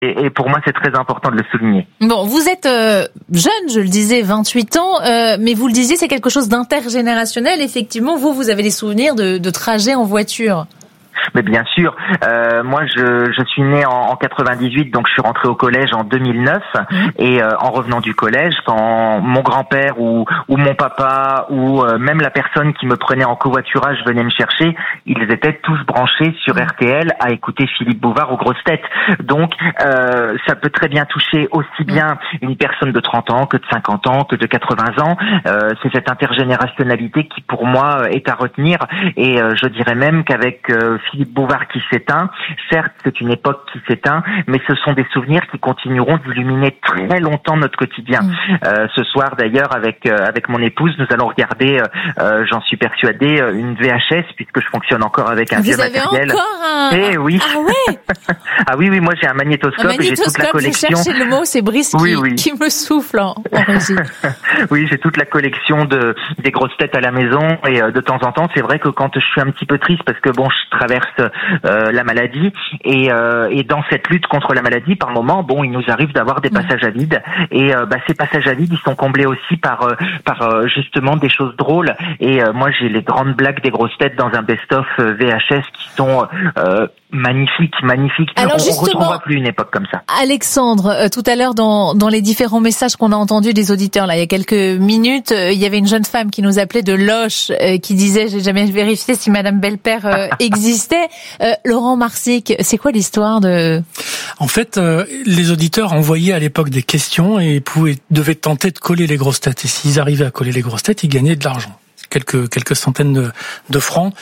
Et pour moi, c'est très important de le souligner. Bon, vous êtes jeune, je le disais, 28 ans, mais vous le disiez, c'est quelque chose d'intergénérationnel. Effectivement, vous avez des souvenirs de trajets en voiture. Mais bien sûr, moi je suis né en 98, donc je suis rentré au collège en 2009 et en revenant du collège, quand mon grand-père ou mon papa ou même la personne qui me prenait en covoiturage venait me chercher, ils étaient tous branchés sur RTL à écouter Philippe Bouvard aux grosses têtes. Donc ça peut très bien toucher aussi bien une personne de 30 ans que de 50 ans que de 80 ans. C'est cette intergénérationnalité qui pour moi est à retenir et je dirais même qu'avec Philippe Bouvard qui s'éteint, certes c'est une époque qui s'éteint, mais ce sont des souvenirs qui continueront d'illuminer très longtemps notre quotidien. Ce soir d'ailleurs avec mon épouse, nous allons regarder, j'en suis persuadé, une VHS puisque je fonctionne encore avec un vieux matériel. Vous avez encore un... Eh oui. Ah ouais. Ah oui, moi j'ai un magnétoscope et j'ai toute la collection. Je cherchais le mot, c'est Brice qui me souffle en régie. Oui, j'ai toute la collection des grosses têtes à la maison et de temps en temps, c'est vrai que quand je suis un petit peu triste parce que bon, je traverse la maladie et dans cette lutte contre la maladie, par moment, bon, il nous arrive d'avoir des passages à vide et ces passages à vide, ils sont comblés aussi par justement des choses drôles et moi j'ai les grandes blagues des grosses têtes dans un best-of VHS qui sont magnifiques. Alors on retrouvera plus une époque comme ça. Alexandre, tout à l'heure dans les différents messages qu'on a entendus des auditeurs là il y a quelques minutes, il y avait une jeune femme qui nous appelait de Loche qui disait j'ai jamais vérifié si Madame Belpère existait. Laurent Marsic, c'est quoi l'histoire de... En fait, les auditeurs envoyaient à l'époque des questions et devaient tenter de coller les grosses têtes. Et s'ils arrivaient à coller les grosses têtes, ils gagnaient de l'argent. Quelques centaines de francs.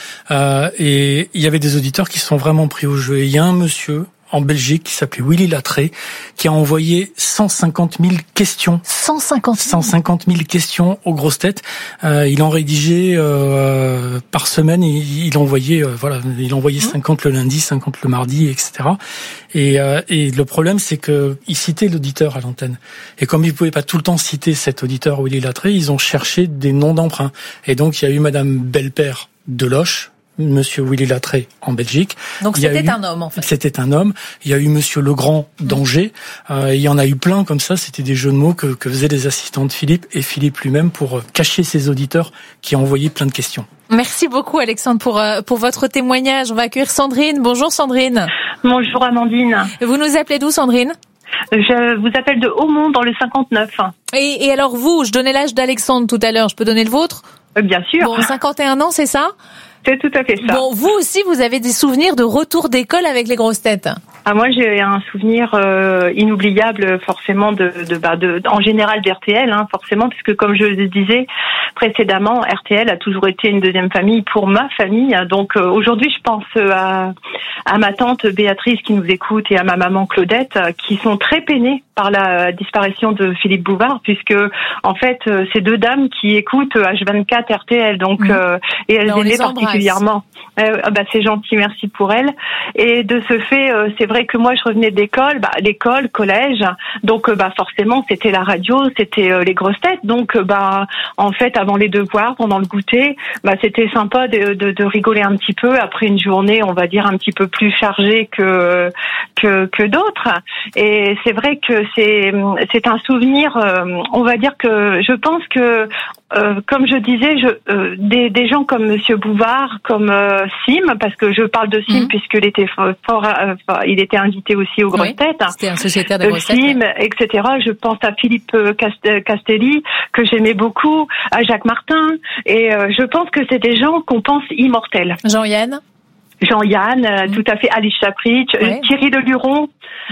Et il y avait des auditeurs qui sont vraiment pris au jeu. Et il y a un monsieur en Belgique qui s'appelait Willy Latré, qui a envoyé 150 000 questions. 150 000 questions aux grosses têtes. Il en rédigeait par semaine. Il envoyait 50 le lundi, 50 le mardi, etc. Et le problème, c'est que il citait l'auditeur à l'antenne. Et comme ils pouvaient pas tout le temps citer cet auditeur Willy Latré, ils ont cherché des noms d'emprunt. Et donc il y a eu Madame Belpère de Loche, Monsieur Willy Latré en Belgique. Donc c'était un homme en fait. C'était un homme. Il y a eu Monsieur Legrand d'Angers. Il y en a eu plein comme ça. C'était des jeux de mots que faisaient les assistants de Philippe et Philippe lui-même pour cacher ses auditeurs qui envoyaient plein de questions. Merci beaucoup Alexandre pour votre témoignage. On va accueillir Sandrine. Bonjour Sandrine. Bonjour Amandine. Vous nous appelez d'où Sandrine ? Je vous appelle de Hautmont dans le 59. Et alors vous, je donnais l'âge d'Alexandre tout à l'heure. Je peux donner le vôtre ? Bien sûr. Bon, 51 ans, c'est ça ? C'est tout à fait ça. Bon, vous aussi, vous avez des souvenirs de retour d'école avec les grosses têtes. Ah, moi, j'ai un souvenir inoubliable, forcément, en général d'RTL, forcément, puisque comme je le disais précédemment, RTL a toujours été une deuxième famille pour ma famille. Donc aujourd'hui, je pense à ma tante Béatrice qui nous écoute et à ma maman Claudette qui sont très peinées par la disparition de Philippe Bouvard, puisque en fait, c'est deux dames qui écoutent H24 RTL, donc et elles aimaient particulièrement. C'est gentil, merci pour elles. Et de ce fait, c'est vrai que moi je revenais d'école, l'école, collège, donc forcément c'était la radio, c'était les grosses têtes. Donc en fait avant les devoirs, pendant le goûter, c'était sympa de rigoler un petit peu après une journée, on va dire un petit peu plus chargée que d'autres. Et c'est vrai que c'est un souvenir, on va dire que je pense que comme je disais, des gens comme Monsieur Bouvard, comme Sim, parce que je parle de Sim puisqu'il était il était invité aussi aux grosses têtes. C'était un sociétaire des grosses têtes. Sim, etc. Je pense à Philippe Castelli que j'aimais beaucoup, à Jacques Martin, et je pense que c'est des gens qu'on pense immortels. Jean-Yann, tout à fait, Alice Chaprich, Thierry Leluron.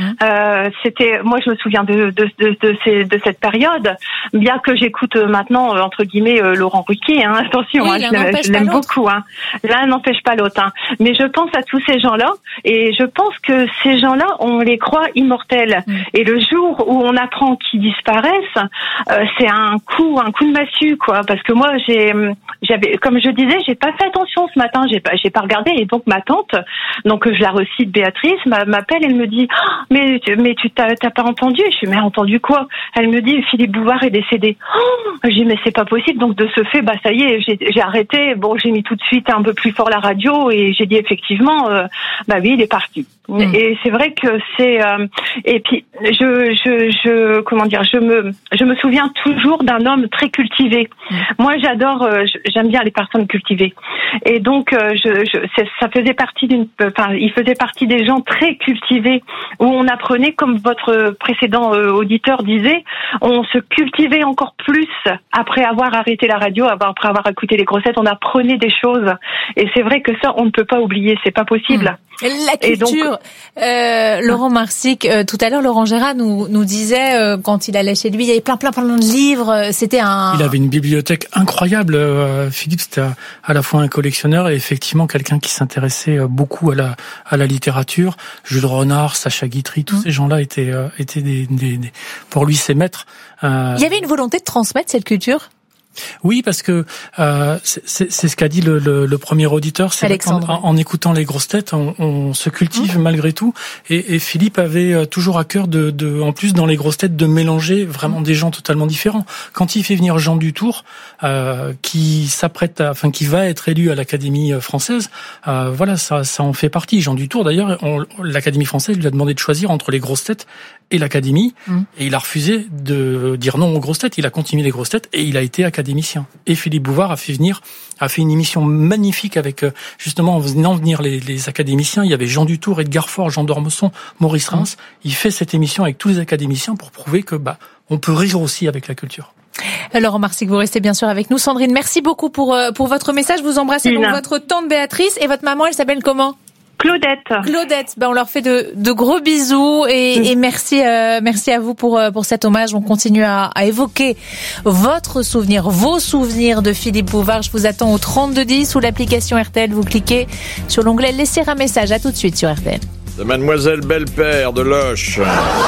Moi je me souviens de cette période, bien que j'écoute maintenant entre guillemets Laurent Ruquier, attention, je l'aime beaucoup, l'un n'empêche pas l'autre, mais je pense à tous ces gens-là et je pense que ces gens-là on les croit immortels et le jour où on apprend qu'ils disparaissent, c'est un coup de massue quoi, parce que moi j'avais, comme je disais, j'ai pas fait attention ce matin, j'ai pas regardé, et donc ma tante, donc je la recite, Béatrice, m'appelle, elle me dit mais tu t'as pas entendu? Je suis, mais entendu quoi? Elle me dit, Philippe Bouvard est décédé. Je dis, mais c'est pas possible. Donc de ce fait, ça y est, j'ai arrêté. Bon, j'ai mis tout de suite un peu plus fort la radio et j'ai dit effectivement, oui, il est parti. Et c'est vrai que c'est et puis je me souviens toujours d'un homme très cultivé. Moi, j'aime bien les personnes cultivées. Et donc ça faisait partie il faisait partie des gens très cultivés où on apprenait, comme votre précédent auditeur disait, on se cultivait encore plus après avoir arrêté la radio, après avoir écouté les grossettes, on apprenait des choses. Et c'est vrai que ça, on ne peut pas oublier, c'est pas possible. La culture, Laurent Marsic, tout à l'heure, Laurent Gérard nous disait, quand il allait chez lui, il y avait plein de livres, il avait une bibliothèque incroyable, Philippe, c'était à la fois un collectionneur et effectivement quelqu'un qui s'intéressait beaucoup à la littérature. Jules Renard, Sacha Guitry, tous ces gens-là étaient pour lui ses maîtres. Il y avait une volonté de transmettre cette culture? Oui, parce que c'est ce qu'a dit le premier auditeur. C'est en écoutant les grosses têtes, on se cultive malgré tout. Et Philippe avait toujours à cœur en plus dans les grosses têtes, de mélanger vraiment des gens totalement différents. Quand il fait venir Jean Dutour, qui va être élu à l'Académie française, ça en fait partie. Jean Dutour, d'ailleurs, l'Académie française lui a demandé de choisir entre les grosses têtes et l'Académie, et il a refusé de dire non aux grosses têtes. Il a continué les grosses têtes et il a été académicien. Et Philippe Bouvard a fait une émission magnifique avec, justement, en venant venir les académiciens. Il y avait Jean Dutour, Edgar Faure, Jean d'Ormesson, Maurice Reims. Il fait cette émission avec tous les académiciens pour prouver que, on peut rire aussi avec la culture. Laurent Marsic, vous restez bien sûr avec nous. Sandrine, merci beaucoup pour votre message. Vous embrassez donc votre tante Béatrice et votre maman, elle s'appelle comment? Claudette. On leur fait de gros bisous et merci à vous pour cet hommage. On continue à évoquer vos souvenirs de Philippe Bouvard. Je vous attends au 3210 ou l'application RTL. Vous cliquez sur l'onglet laisser un message. À tout de suite sur RTL. De Mademoiselle Belle-Père de Loche.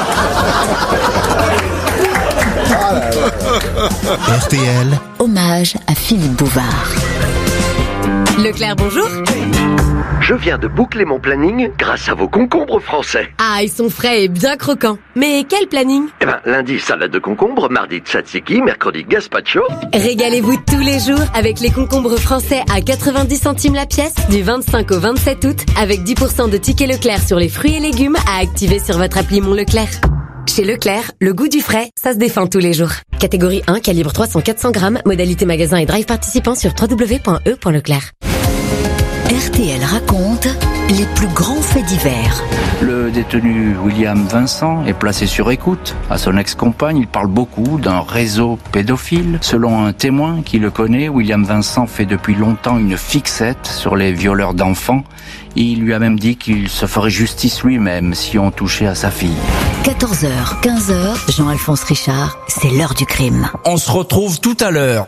RTL, hommage à Philippe Bouvard. Leclerc, bonjour. Je viens de boucler mon planning grâce à vos concombres français. Ah, ils sont frais et bien croquants. Mais quel planning? Lundi, salade de concombres, mardi, tzatziki, mercredi, gazpacho. Régalez-vous tous les jours avec les concombres français à 90 centimes la pièce du 25 au 27 août avec 10% de tickets Leclerc sur les fruits et légumes à activer sur votre appli Mon Leclerc. Chez Leclerc, le goût du frais, ça se défend tous les jours. Catégorie 1, calibre 300-400 grammes, modalité magasin et drive participant sur www.e.leclerc. RTL raconte les plus grands faits divers. Le détenu William Vincent est placé sur écoute. À son ex-compagne, il parle beaucoup d'un réseau pédophile. Selon un témoin qui le connaît, William Vincent fait depuis longtemps une fixette sur les violeurs d'enfants. Il lui a même dit qu'il se ferait justice lui-même si on touchait à sa fille. 14h, 15h, Jean-Alphonse Richard, c'est l'heure du crime. On se retrouve tout à l'heure.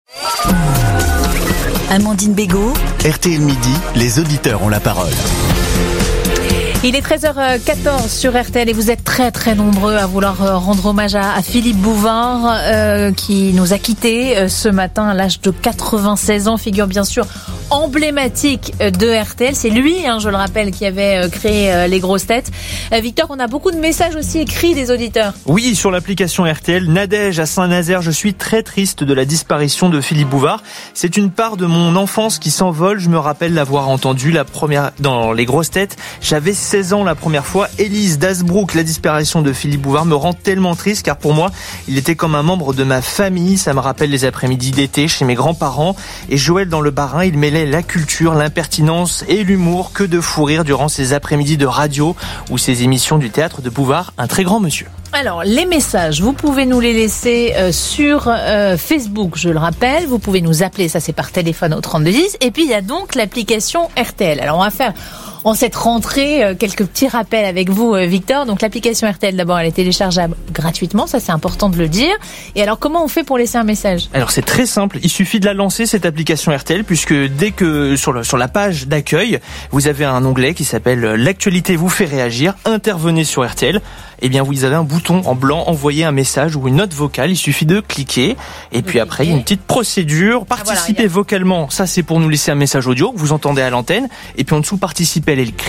Amandine Bégaud. RTL Midi, les auditeurs ont la parole. Il est 13h14 sur RTL et vous êtes très très nombreux à vouloir rendre hommage à Philippe Bouvard qui nous a quittés ce matin à l'âge de 96 ans, figure bien sûr emblématique de RTL. C'est lui, je le rappelle, qui avait créé les grosses têtes. Victor, on a beaucoup de messages aussi écrits des auditeurs. Oui, sur l'application RTL. Nadège à Saint-Nazaire, je suis très triste de la disparition de Philippe Bouvard. C'est une part de mon enfance qui s'envole. Je me rappelle l'avoir entendu dans les grosses têtes. J'avais 16 ans la première fois. Élise d'Asbrook, la disparition de Philippe Bouvard me rend tellement triste car pour moi, il était comme un membre de ma famille. Ça me rappelle les après-midi d'été chez mes grands-parents. Et Joël dans le Bas-Rhin, il mêlait la culture, l'impertinence et l'humour. Que de fou rire durant ces après-midi de radio ou ces émissions du théâtre de Bouvard. Un très grand monsieur. Alors, les messages, vous pouvez nous les laisser sur Facebook, je le rappelle. Vous pouvez nous appeler, ça c'est par téléphone au 3210. Et puis, il y a donc l'application RTL. Alors, on va faire en cette rentrée quelques petits rappels avec vous, Victor. Donc, l'application RTL, d'abord, elle est téléchargeable gratuitement. Ça, c'est important de le dire. Et alors, comment on fait pour laisser un message? Alors, c'est très simple. Il suffit de la lancer, cette application RTL, puisque dès que sur la page d'accueil, vous avez un onglet qui s'appelle « L'actualité vous fait réagir ». Intervenez sur RTL. Eh bien, vous avez un bouton en blanc, envoyer un message ou une note vocale. Il suffit de cliquer. Et puis après, il y a une petite procédure. Participer vocalement, ça c'est pour nous laisser un message audio que vous entendez à l'antenne. Et puis en dessous, participer à l'écrit.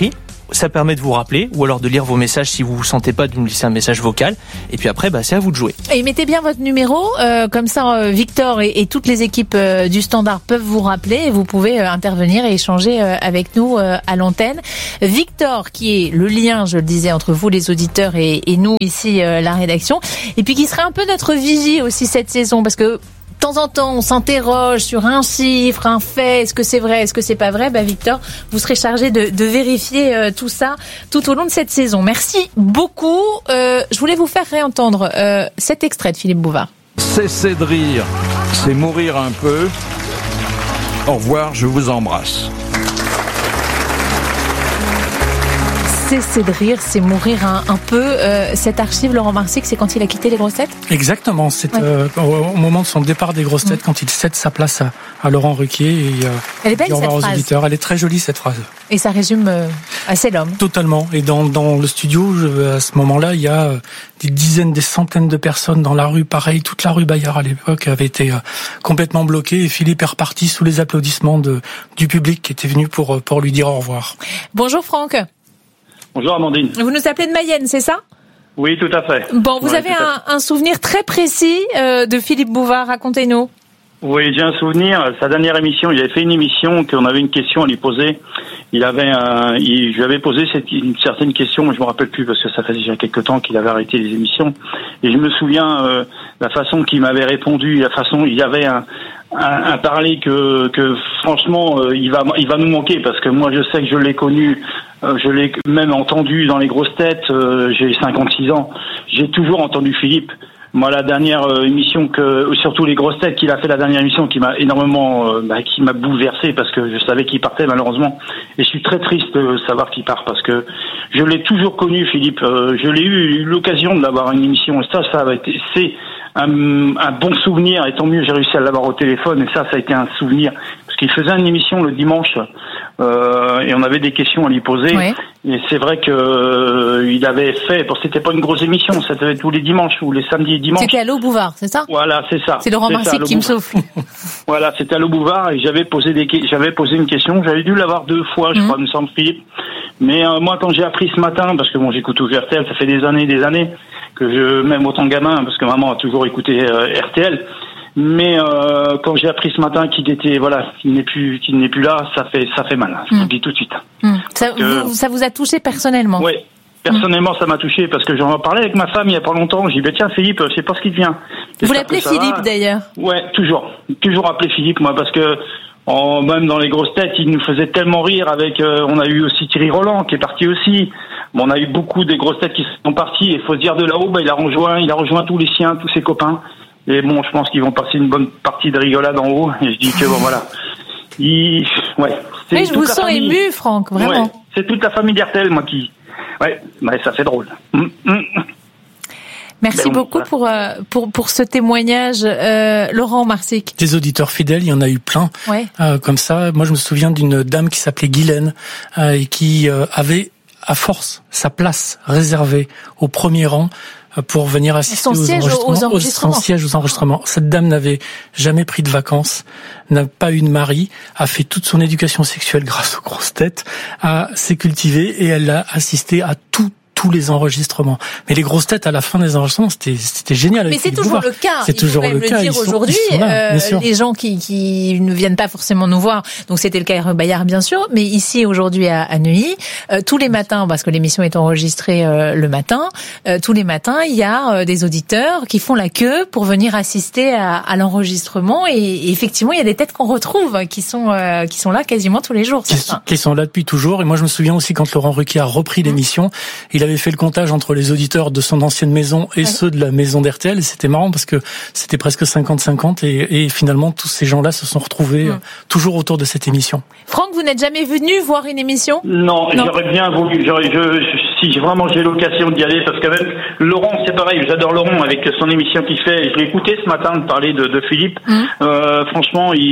ça permet de vous rappeler, ou alors de lire vos messages si vous vous sentez pas de nous laisser un message vocal. Et puis après, c'est à vous de jouer. Et mettez bien votre numéro, comme ça Victor et toutes les équipes du Standard peuvent vous rappeler et vous pouvez intervenir et échanger avec nous à l'antenne. Victor, qui est le lien, je le disais, entre vous les auditeurs et nous ici la rédaction, et puis qui sera un peu notre vigie aussi cette saison, parce que de temps en temps, on s'interroge sur un chiffre, un fait, est-ce que c'est vrai, est-ce que c'est pas vrai? Victor, vous serez chargé de vérifier tout ça tout au long de cette saison. Merci beaucoup. Je voulais vous faire réentendre cet extrait de Philippe Bouvard. Cessez de rire, c'est mourir un peu. Au revoir, je vous embrasse. Cesser de rire, c'est mourir un peu. Cette archive, Laurent Marsic, c'est quand il a quitté les grosses têtes? Exactement. C'est au moment de son départ des grosses têtes, quand il cède sa place à Laurent Ruquier et elle est belle, cette aux phrase. auditeurs. Elle est très jolie, cette phrase. Et ça résume assez l'homme. Totalement. Et dans le studio, à ce moment-là, il y a des dizaines, des centaines de personnes dans la rue. Pareil, toute la rue Bayard à l'époque avait été complètement bloquée. Et Philippe est reparti sous les applaudissements du public qui était venu pour lui dire au revoir. Bonjour Franck. Bonjour Amandine. Vous nous appelez de Mayenne, c'est ça? Oui, tout à fait. Bon, vous avez un souvenir très précis de Philippe Bouvard, racontez-nous. Oui, j'ai un souvenir. Sa dernière émission, il avait fait une émission qu'on avait une question à lui poser. Je lui avais posé une certaine question, mais je me rappelle plus parce que ça fait déjà quelques temps qu'il avait arrêté les émissions. Et je me souviens la façon qu'il m'avait répondu, la façon il y avait un parler que franchement il va nous manquer, parce que moi je sais que je l'ai connu, je l'ai même entendu dans les grosses têtes. J'ai 56 ans, j'ai toujours entendu Philippe. Moi, la dernière émission surtout les grosses têtes qu'il a fait, la dernière émission qui m'a énormément, qui m'a bouleversé, parce que je savais qu'il partait malheureusement, et je suis très triste de savoir qu'il part, parce que je l'ai toujours connu, Philippe. Je l'ai eu l'occasion de l'avoir une émission, et ça c'est un bon souvenir, et tant mieux, j'ai réussi à l'avoir au téléphone, et ça a été un souvenir, parce qu'il faisait une émission le dimanche, et on avait des questions à lui poser. Ouais. Et c'est vrai que il avait fait, c'était pas une grosse émission, c'était tous les dimanches ou les samedis et dimanches. C'était à l'eau Bouvard, c'est ça? Voilà, c'est ça. C'est Laurent Marsic qui me souffle. Voilà, c'était à l'eau Bouvard, et j'avais posé une question, j'avais dû l'avoir 2 fois, je crois, me semble, Philippe. Mais moi, quand j'ai appris ce matin, parce que bon, j'écoute toujours RTL, ça fait des années que même autant gamin, parce que maman a toujours écouté RTL. Mais quand j'ai appris ce matin qu'il n'est plus là, ça fait mal. Je vous le dis tout de suite. Ça vous a touché personnellement? Oui, personnellement, ça m'a touché, parce que j'en parlais avec ma femme il y a pas longtemps. J'ai dit tiens Philippe, je sais pas ce qui devient. Vous l'appelez Philippe d'ailleurs? Ouais, toujours appelé Philippe, moi, parce que même dans les grosses têtes, il nous faisait tellement rire. On a eu aussi Thierry Roland qui est parti aussi. Bon, on a eu beaucoup des grosses têtes qui sont partis, et il faut se dire de là-haut, il a rejoint tous les siens, tous ses copains. Et bon, je pense qu'ils vont passer une bonne partie de rigolade en haut. Et je dis que bon, voilà. Mais je vous sens ému, Franck, vraiment. Ouais, c'est toute la famille d'RTL, moi, qui... ça fait drôle. Merci beaucoup pour ce témoignage, Laurent Marsic. Des auditeurs fidèles, il y en a eu plein. Ouais. Comme ça, moi je me souviens d'une dame qui s'appelait Guylaine et qui avait à force sa place réservée au premier rang pour venir assister son siège aux enregistrements. Cette dame n'avait jamais pris de vacances, n'a pas eu de mari, a fait toute son éducation sexuelle grâce aux grosses têtes, s'est cultivée, et elle a assisté à tous les enregistrements. Mais les grosses têtes à la fin des enregistrements, c'était génial. Mais c'est toujours le cas. C'est toujours le cas. Dire aujourd'hui, les gens qui ne viennent pas forcément nous voir. Donc c'était le cas à Bayard, bien sûr. Mais ici, aujourd'hui, à Neuilly, tous les matins, parce que l'émission est enregistrée le matin, tous les matins, il y a des auditeurs qui font la queue pour venir assister à l'enregistrement. Et effectivement, il y a des têtes qu'on retrouve qui sont là quasiment tous les jours. Qui sont là depuis toujours. Et moi, je me souviens aussi quand Laurent Ruquier a repris l'émission, il avait fait le comptage entre les auditeurs de son ancienne maison et ceux de la maison d'RTL, et c'était marrant parce que c'était presque 50-50, et finalement tous ces gens-là se sont retrouvés toujours autour de cette émission. Franck, vous n'êtes jamais venu voir une émission? Non, j'aurais bien voulu. Si vraiment j'ai l'occasion d'y aller, parce que même Laurent, c'est pareil, j'adore Laurent avec son émission qu'il fait. Je l'ai écouté ce matin de parler de Philippe. Franchement, il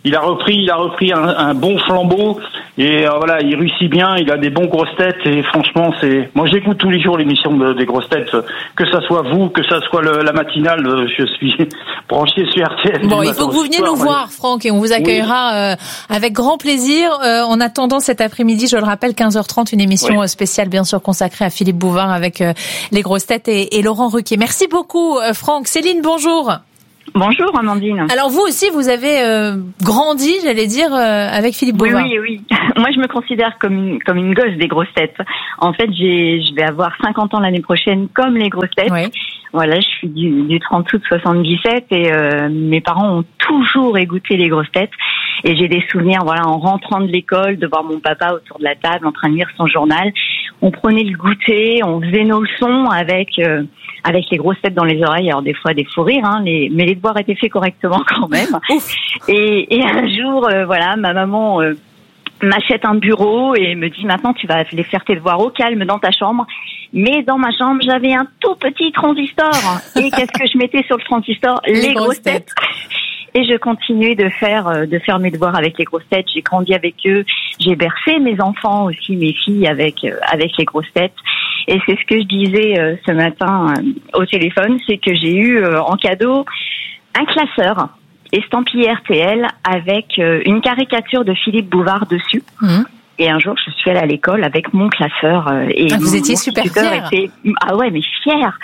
il a repris un bon flambeau et voilà, il réussit bien, il a des bons grosses têtes et franchement, moi j'écoute tous les jours l'émission des grosses têtes, que ça soit vous, que ça soit la matinale, je suis branché sur RTL. Bon, il faut que vous veniez nous voir, Franck, et on vous accueillera avec grand plaisir. En attendant cet après-midi, je le rappelle, 15h30, une émission spéciale bien sûr consacrée à Philippe Bouvard avec les grosses têtes et Laurent Ruquier. Merci beaucoup, Franck. Céline, bonjour. Bonjour Amandine. Alors vous aussi, vous avez grandi, j'allais dire, avec Philippe Bouvard. Oui. Moi, je me considère comme une gosse des grosses têtes. En fait, je vais avoir 50 ans l'année prochaine, comme les grosses têtes. Oui. Voilà, je suis du 30 août 77 et mes parents ont toujours écouté les grosses têtes. Et j'ai des souvenirs, voilà, en rentrant de l'école, de voir mon papa autour de la table en train de lire son journal. On prenait le goûter, on faisait nos leçons avec les grosses têtes dans les oreilles. Alors des fois des fous rires, mais les devoirs étaient faits correctement quand même. Et un jour, voilà, ma maman m'achète un bureau et me dit maintenant tu vas les faire tes devoirs au calme dans ta chambre. Mais dans ma chambre, j'avais un tout petit transistor. Et qu'est-ce que je mettais sur le transistor? Les grosses têtes. Et je continuais de faire mes devoirs avec les grosses têtes. J'ai grandi avec eux. J'ai bercé mes enfants aussi, mes filles avec les grosses têtes. Et c'est ce que je disais ce matin au téléphone, c'est que j'ai eu en cadeau un classeur estampillé RTL avec une caricature de Philippe Bouvard dessus. Mmh. Et un jour, je suis allée à l'école avec mon classeur. Et vous étiez super fière. Ah ouais, mais fière.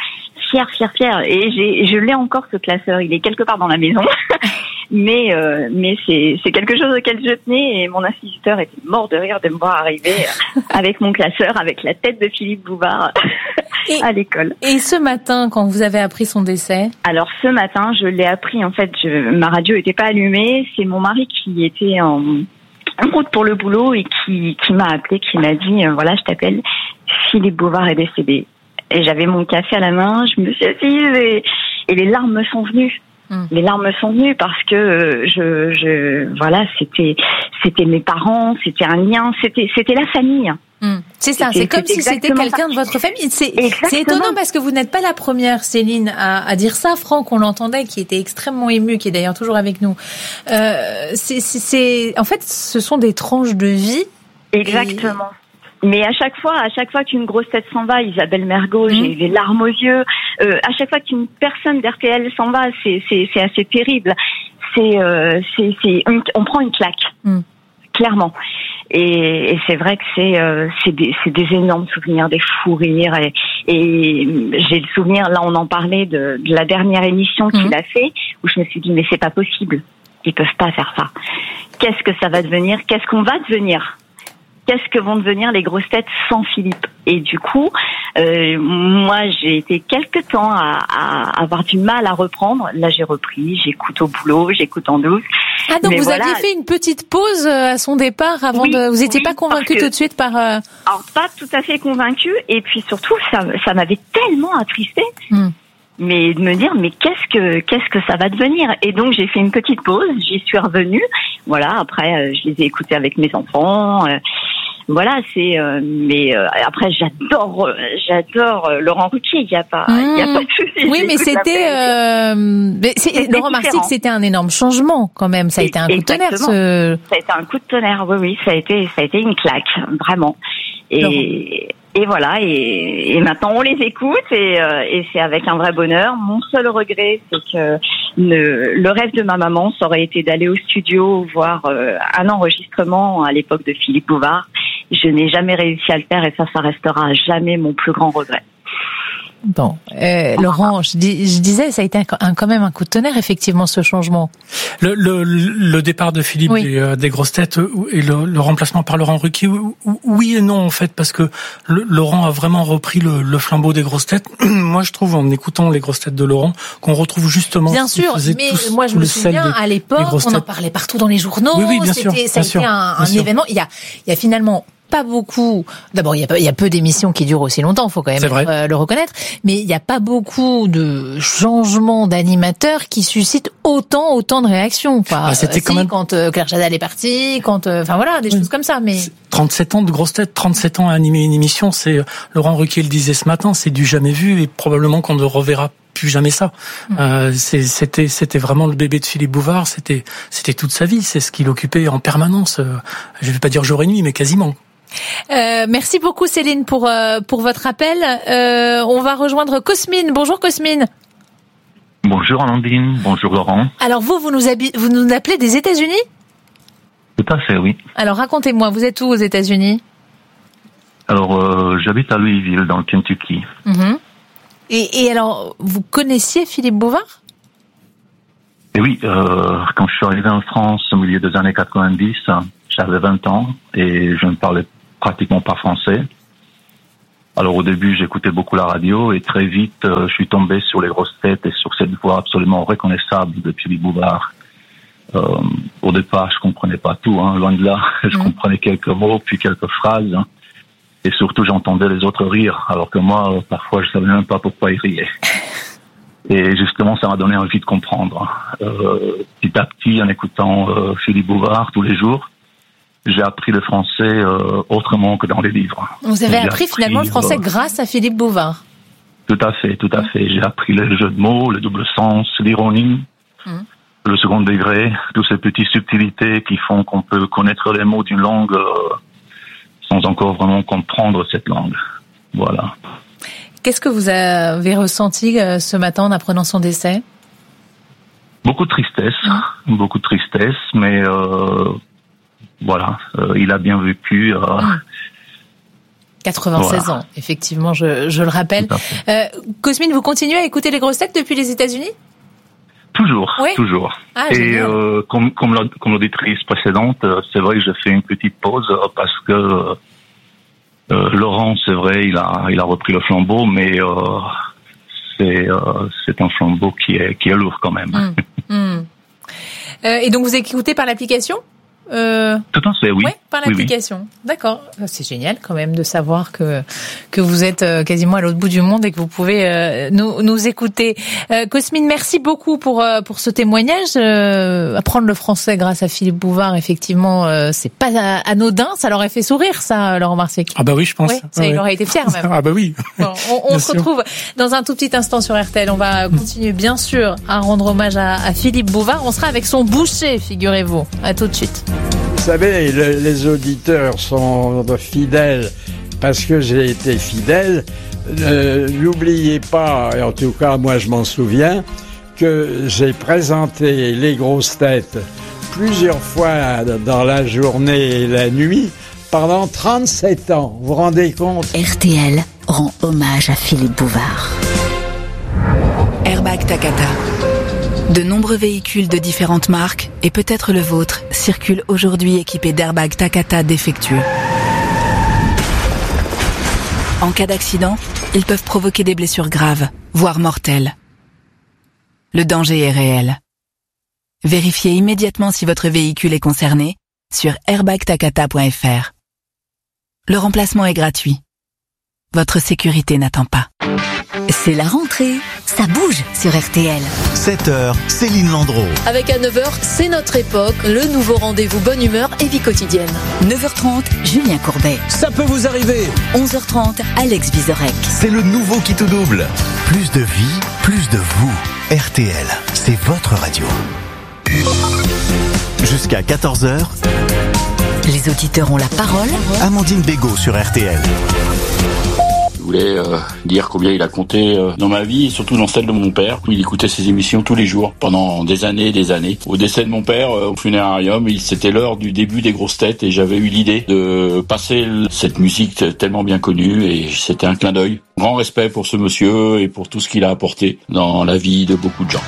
Et je l'ai encore, ce classeur. Il est quelque part dans la maison. mais c'est quelque chose auquel je tenais et mon instituteur était mort de rire de me voir arriver avec mon classeur, avec la tête de Philippe Bouvard à l'école. Et ce matin, quand vous avez appris son décès? Alors ce matin, je l'ai appris, en fait, ma radio était pas allumée. C'est mon mari qui était en route pour le boulot et qui m'a appelé, qui m'a dit voilà, je t'appelle, Philippe Bouvard est décédé. Et j'avais mon café à la main, je me suis assise et les larmes me sont venues. Les larmes me sont venues parce que voilà, c'était mes parents, c'était un lien, c'était la famille. C'est ça, c'est comme si c'était quelqu'un de votre famille. C'est étonnant parce que vous n'êtes pas la première, Céline, à dire ça. Franck, on l'entendait, qui était extrêmement ému, qui est d'ailleurs toujours avec nous. En fait, ce sont des tranches de vie. Exactement. Mais à chaque fois qu'une grosse tête s'en va, Isabelle Mergo, j'ai les larmes aux yeux. À chaque fois qu'une personne d'RTL s'en va, c'est assez terrible. On prend une claque, clairement. Et c'est vrai que c'est des énormes souvenirs, des fous rires. Et j'ai le souvenir, là, on en parlait de la dernière émission qu'il a fait, où je me suis dit mais c'est pas possible, ils peuvent pas faire ça. Qu'est-ce que ça va devenir? Qu'est-ce qu'on va devenir? Qu'est-ce que vont devenir les grosses têtes sans Philippe? Et du coup, moi, j'ai été quelque temps à avoir du mal à reprendre. Là, j'ai repris, j'écoute au boulot, j'écoute en douce. Ah, donc vous aviez fait une petite pause à son départ avant vous n'étiez pas convaincue tout de suite par... Alors, pas tout à fait convaincue. Et puis surtout, ça m'avait tellement attristée. Mais de me dire, mais qu'est-ce que ça va devenir? Et donc, j'ai fait une petite pause, j'y suis revenue. Voilà, après, je les ai écoutés avec mes enfants. Voilà, mais après j'adore Laurent Ruquier, il y a pas de souci. Oui, mais c'était Laurent Marsic, c'était un énorme changement quand même, ça a été un coup de tonnerre Ça a été un coup de tonnerre. Oui, ça a été une claque, vraiment. Et voilà, et maintenant on les écoute et c'est avec un vrai bonheur. Mon seul regret, c'est que le rêve de ma maman, ça aurait été d'aller au studio voir un enregistrement à l'époque de Philippe Bouvard. Je n'ai jamais réussi à le faire et ça restera à jamais mon plus grand regret. Bon, Laurent, je disais, ça a été quand même un coup de tonnerre, effectivement, ce changement. Le départ de Philippe des grosses têtes et le remplacement par Laurent Ruquier, oui et non en fait, parce que Laurent a vraiment repris le flambeau des grosses têtes. Moi, je trouve, en écoutant les grosses têtes de Laurent, qu'on retrouve justement. Bien sûr, mais moi je me souviens à l'époque, on en parlait partout dans les journaux. Oui, bien sûr. Ça a été un événement. Il y a finalement pas beaucoup. D'abord, il y a peu d'émissions qui durent aussi longtemps, faut quand même le reconnaître. Mais il y a pas beaucoup de changements d'animateurs qui suscitent autant de réactions. C'était quand même quand Claire Chazal est partie, enfin voilà, des choses comme ça. Mais 37 ans de grosses têtes, 37 ans à animer une émission, c'est Laurent Ruquier le disait ce matin, c'est du jamais vu et probablement qu'on ne reverra plus jamais ça. C'était vraiment le bébé de Philippe Bouvard. C'était toute sa vie. C'est ce qu'il occupait en permanence. Je vais pas dire jour et nuit, mais quasiment. Merci beaucoup Céline pour votre appel. On va rejoindre Cosmine. Bonjour Cosmine. Bonjour Amandine, bonjour Laurent. Alors vous nous appelez des États-Unis ? Tout à fait, oui. Alors racontez-moi, vous êtes où aux États-Unis ? Alors j'habite à Louisville dans le Kentucky. Et alors vous connaissiez Philippe Bouvard ? Et oui, quand je suis arrivé en France au milieu des années 90, j'avais 20 ans et je ne parlais pratiquement pas français. Alors au début, j'écoutais beaucoup la radio et très vite, je suis tombé sur les grosses têtes et sur cette voix absolument reconnaissable de Philippe Bouvard. Au départ, je comprenais pas tout, loin de là. Je comprenais quelques mots, puis quelques phrases. Et surtout, j'entendais les autres rire, alors que moi, parfois, je savais même pas pourquoi ils riaient. Et justement, ça m'a donné envie de comprendre. Petit à petit, en écoutant Philippe Bouvard tous les jours, j'ai appris le français autrement que dans les livres. Vous avez appris finalement le français grâce à Philippe Bouvard. Tout à fait. J'ai appris le jeu de mots, le double sens, l'ironie, le second degré, toutes ces petites subtilités qui font qu'on peut connaître les mots d'une langue sans encore vraiment comprendre cette langue. Voilà. Qu'est-ce que vous avez ressenti ce matin en apprenant son décès ? Beaucoup de tristesse, mais voilà, il a bien vécu. 96 ans, effectivement, je le rappelle. Cosmine, vous continuez à écouter les grosses têtes depuis les États-Unis ? Toujours, oui. toujours. Et comme l'auditrice précédente, c'est vrai que j'ai fait une petite pause parce que Laurent, c'est vrai, il a repris le flambeau, mais c'est un flambeau qui est lourd quand même. Et donc vous écoutez par l'application ? Tout à fait, oui. Ouais, par l'application. Oui. D'accord. C'est génial quand même de savoir que vous êtes quasiment à l'autre bout du monde et que vous pouvez nous écouter. Cosmine, merci beaucoup pour ce témoignage. Apprendre le français grâce à Philippe Bouvard, effectivement, c'est pas anodin. Ça l'aurait fait sourire, ça, Laurent Marsic. Ah bah oui, je pense. Oui, ça, il aurait été fier même. Ah bah oui. Bon, on se retrouve dans un tout petit instant sur RTL. On va continuer, bien sûr, à rendre hommage à Philippe Bouvard. On sera avec son boucher, figurez-vous. À tout de suite. Vous savez, les auditeurs sont fidèles parce que j'ai été fidèle. N'oubliez pas, et en tout cas moi je m'en souviens, que j'ai présenté les grosses têtes plusieurs fois dans la journée et la nuit pendant 37 ans. Vous vous rendez compte ? RTL rend hommage à Philippe Bouvard. Airbag Takata. De nombreux véhicules de différentes marques, et peut-être le vôtre, circulent aujourd'hui équipés d'airbags Takata défectueux. En cas d'accident, ils peuvent provoquer des blessures graves, voire mortelles. Le danger est réel. Vérifiez immédiatement si votre véhicule est concerné sur airbagtakata.fr. Le remplacement est gratuit. Votre sécurité n'attend pas. C'est la rentrée, ça bouge sur RTL. 7h, Céline Landreau. Avec à 9h, c'est notre époque, le nouveau rendez-vous bonne humeur et vie quotidienne. 9h30, Julien Courbet. Ça peut vous arriver. 11h30, Alex Vizorek. C'est le nouveau qui tout double. Plus de vie, plus de vous. RTL, c'est votre radio. Jusqu'à 14h, les auditeurs ont la parole. Amandine Bégaud sur RTL. Je voulais dire combien il a compté dans ma vie et surtout dans celle de mon père. Il écoutait ses émissions tous les jours pendant des années et des années. Au décès de mon père, au funérarium, c'était l'heure du début des grosses têtes et j'avais eu l'idée de passer cette musique tellement bien connue et c'était un clin d'œil. Grand respect pour ce monsieur et pour tout ce qu'il a apporté dans la vie de beaucoup de gens.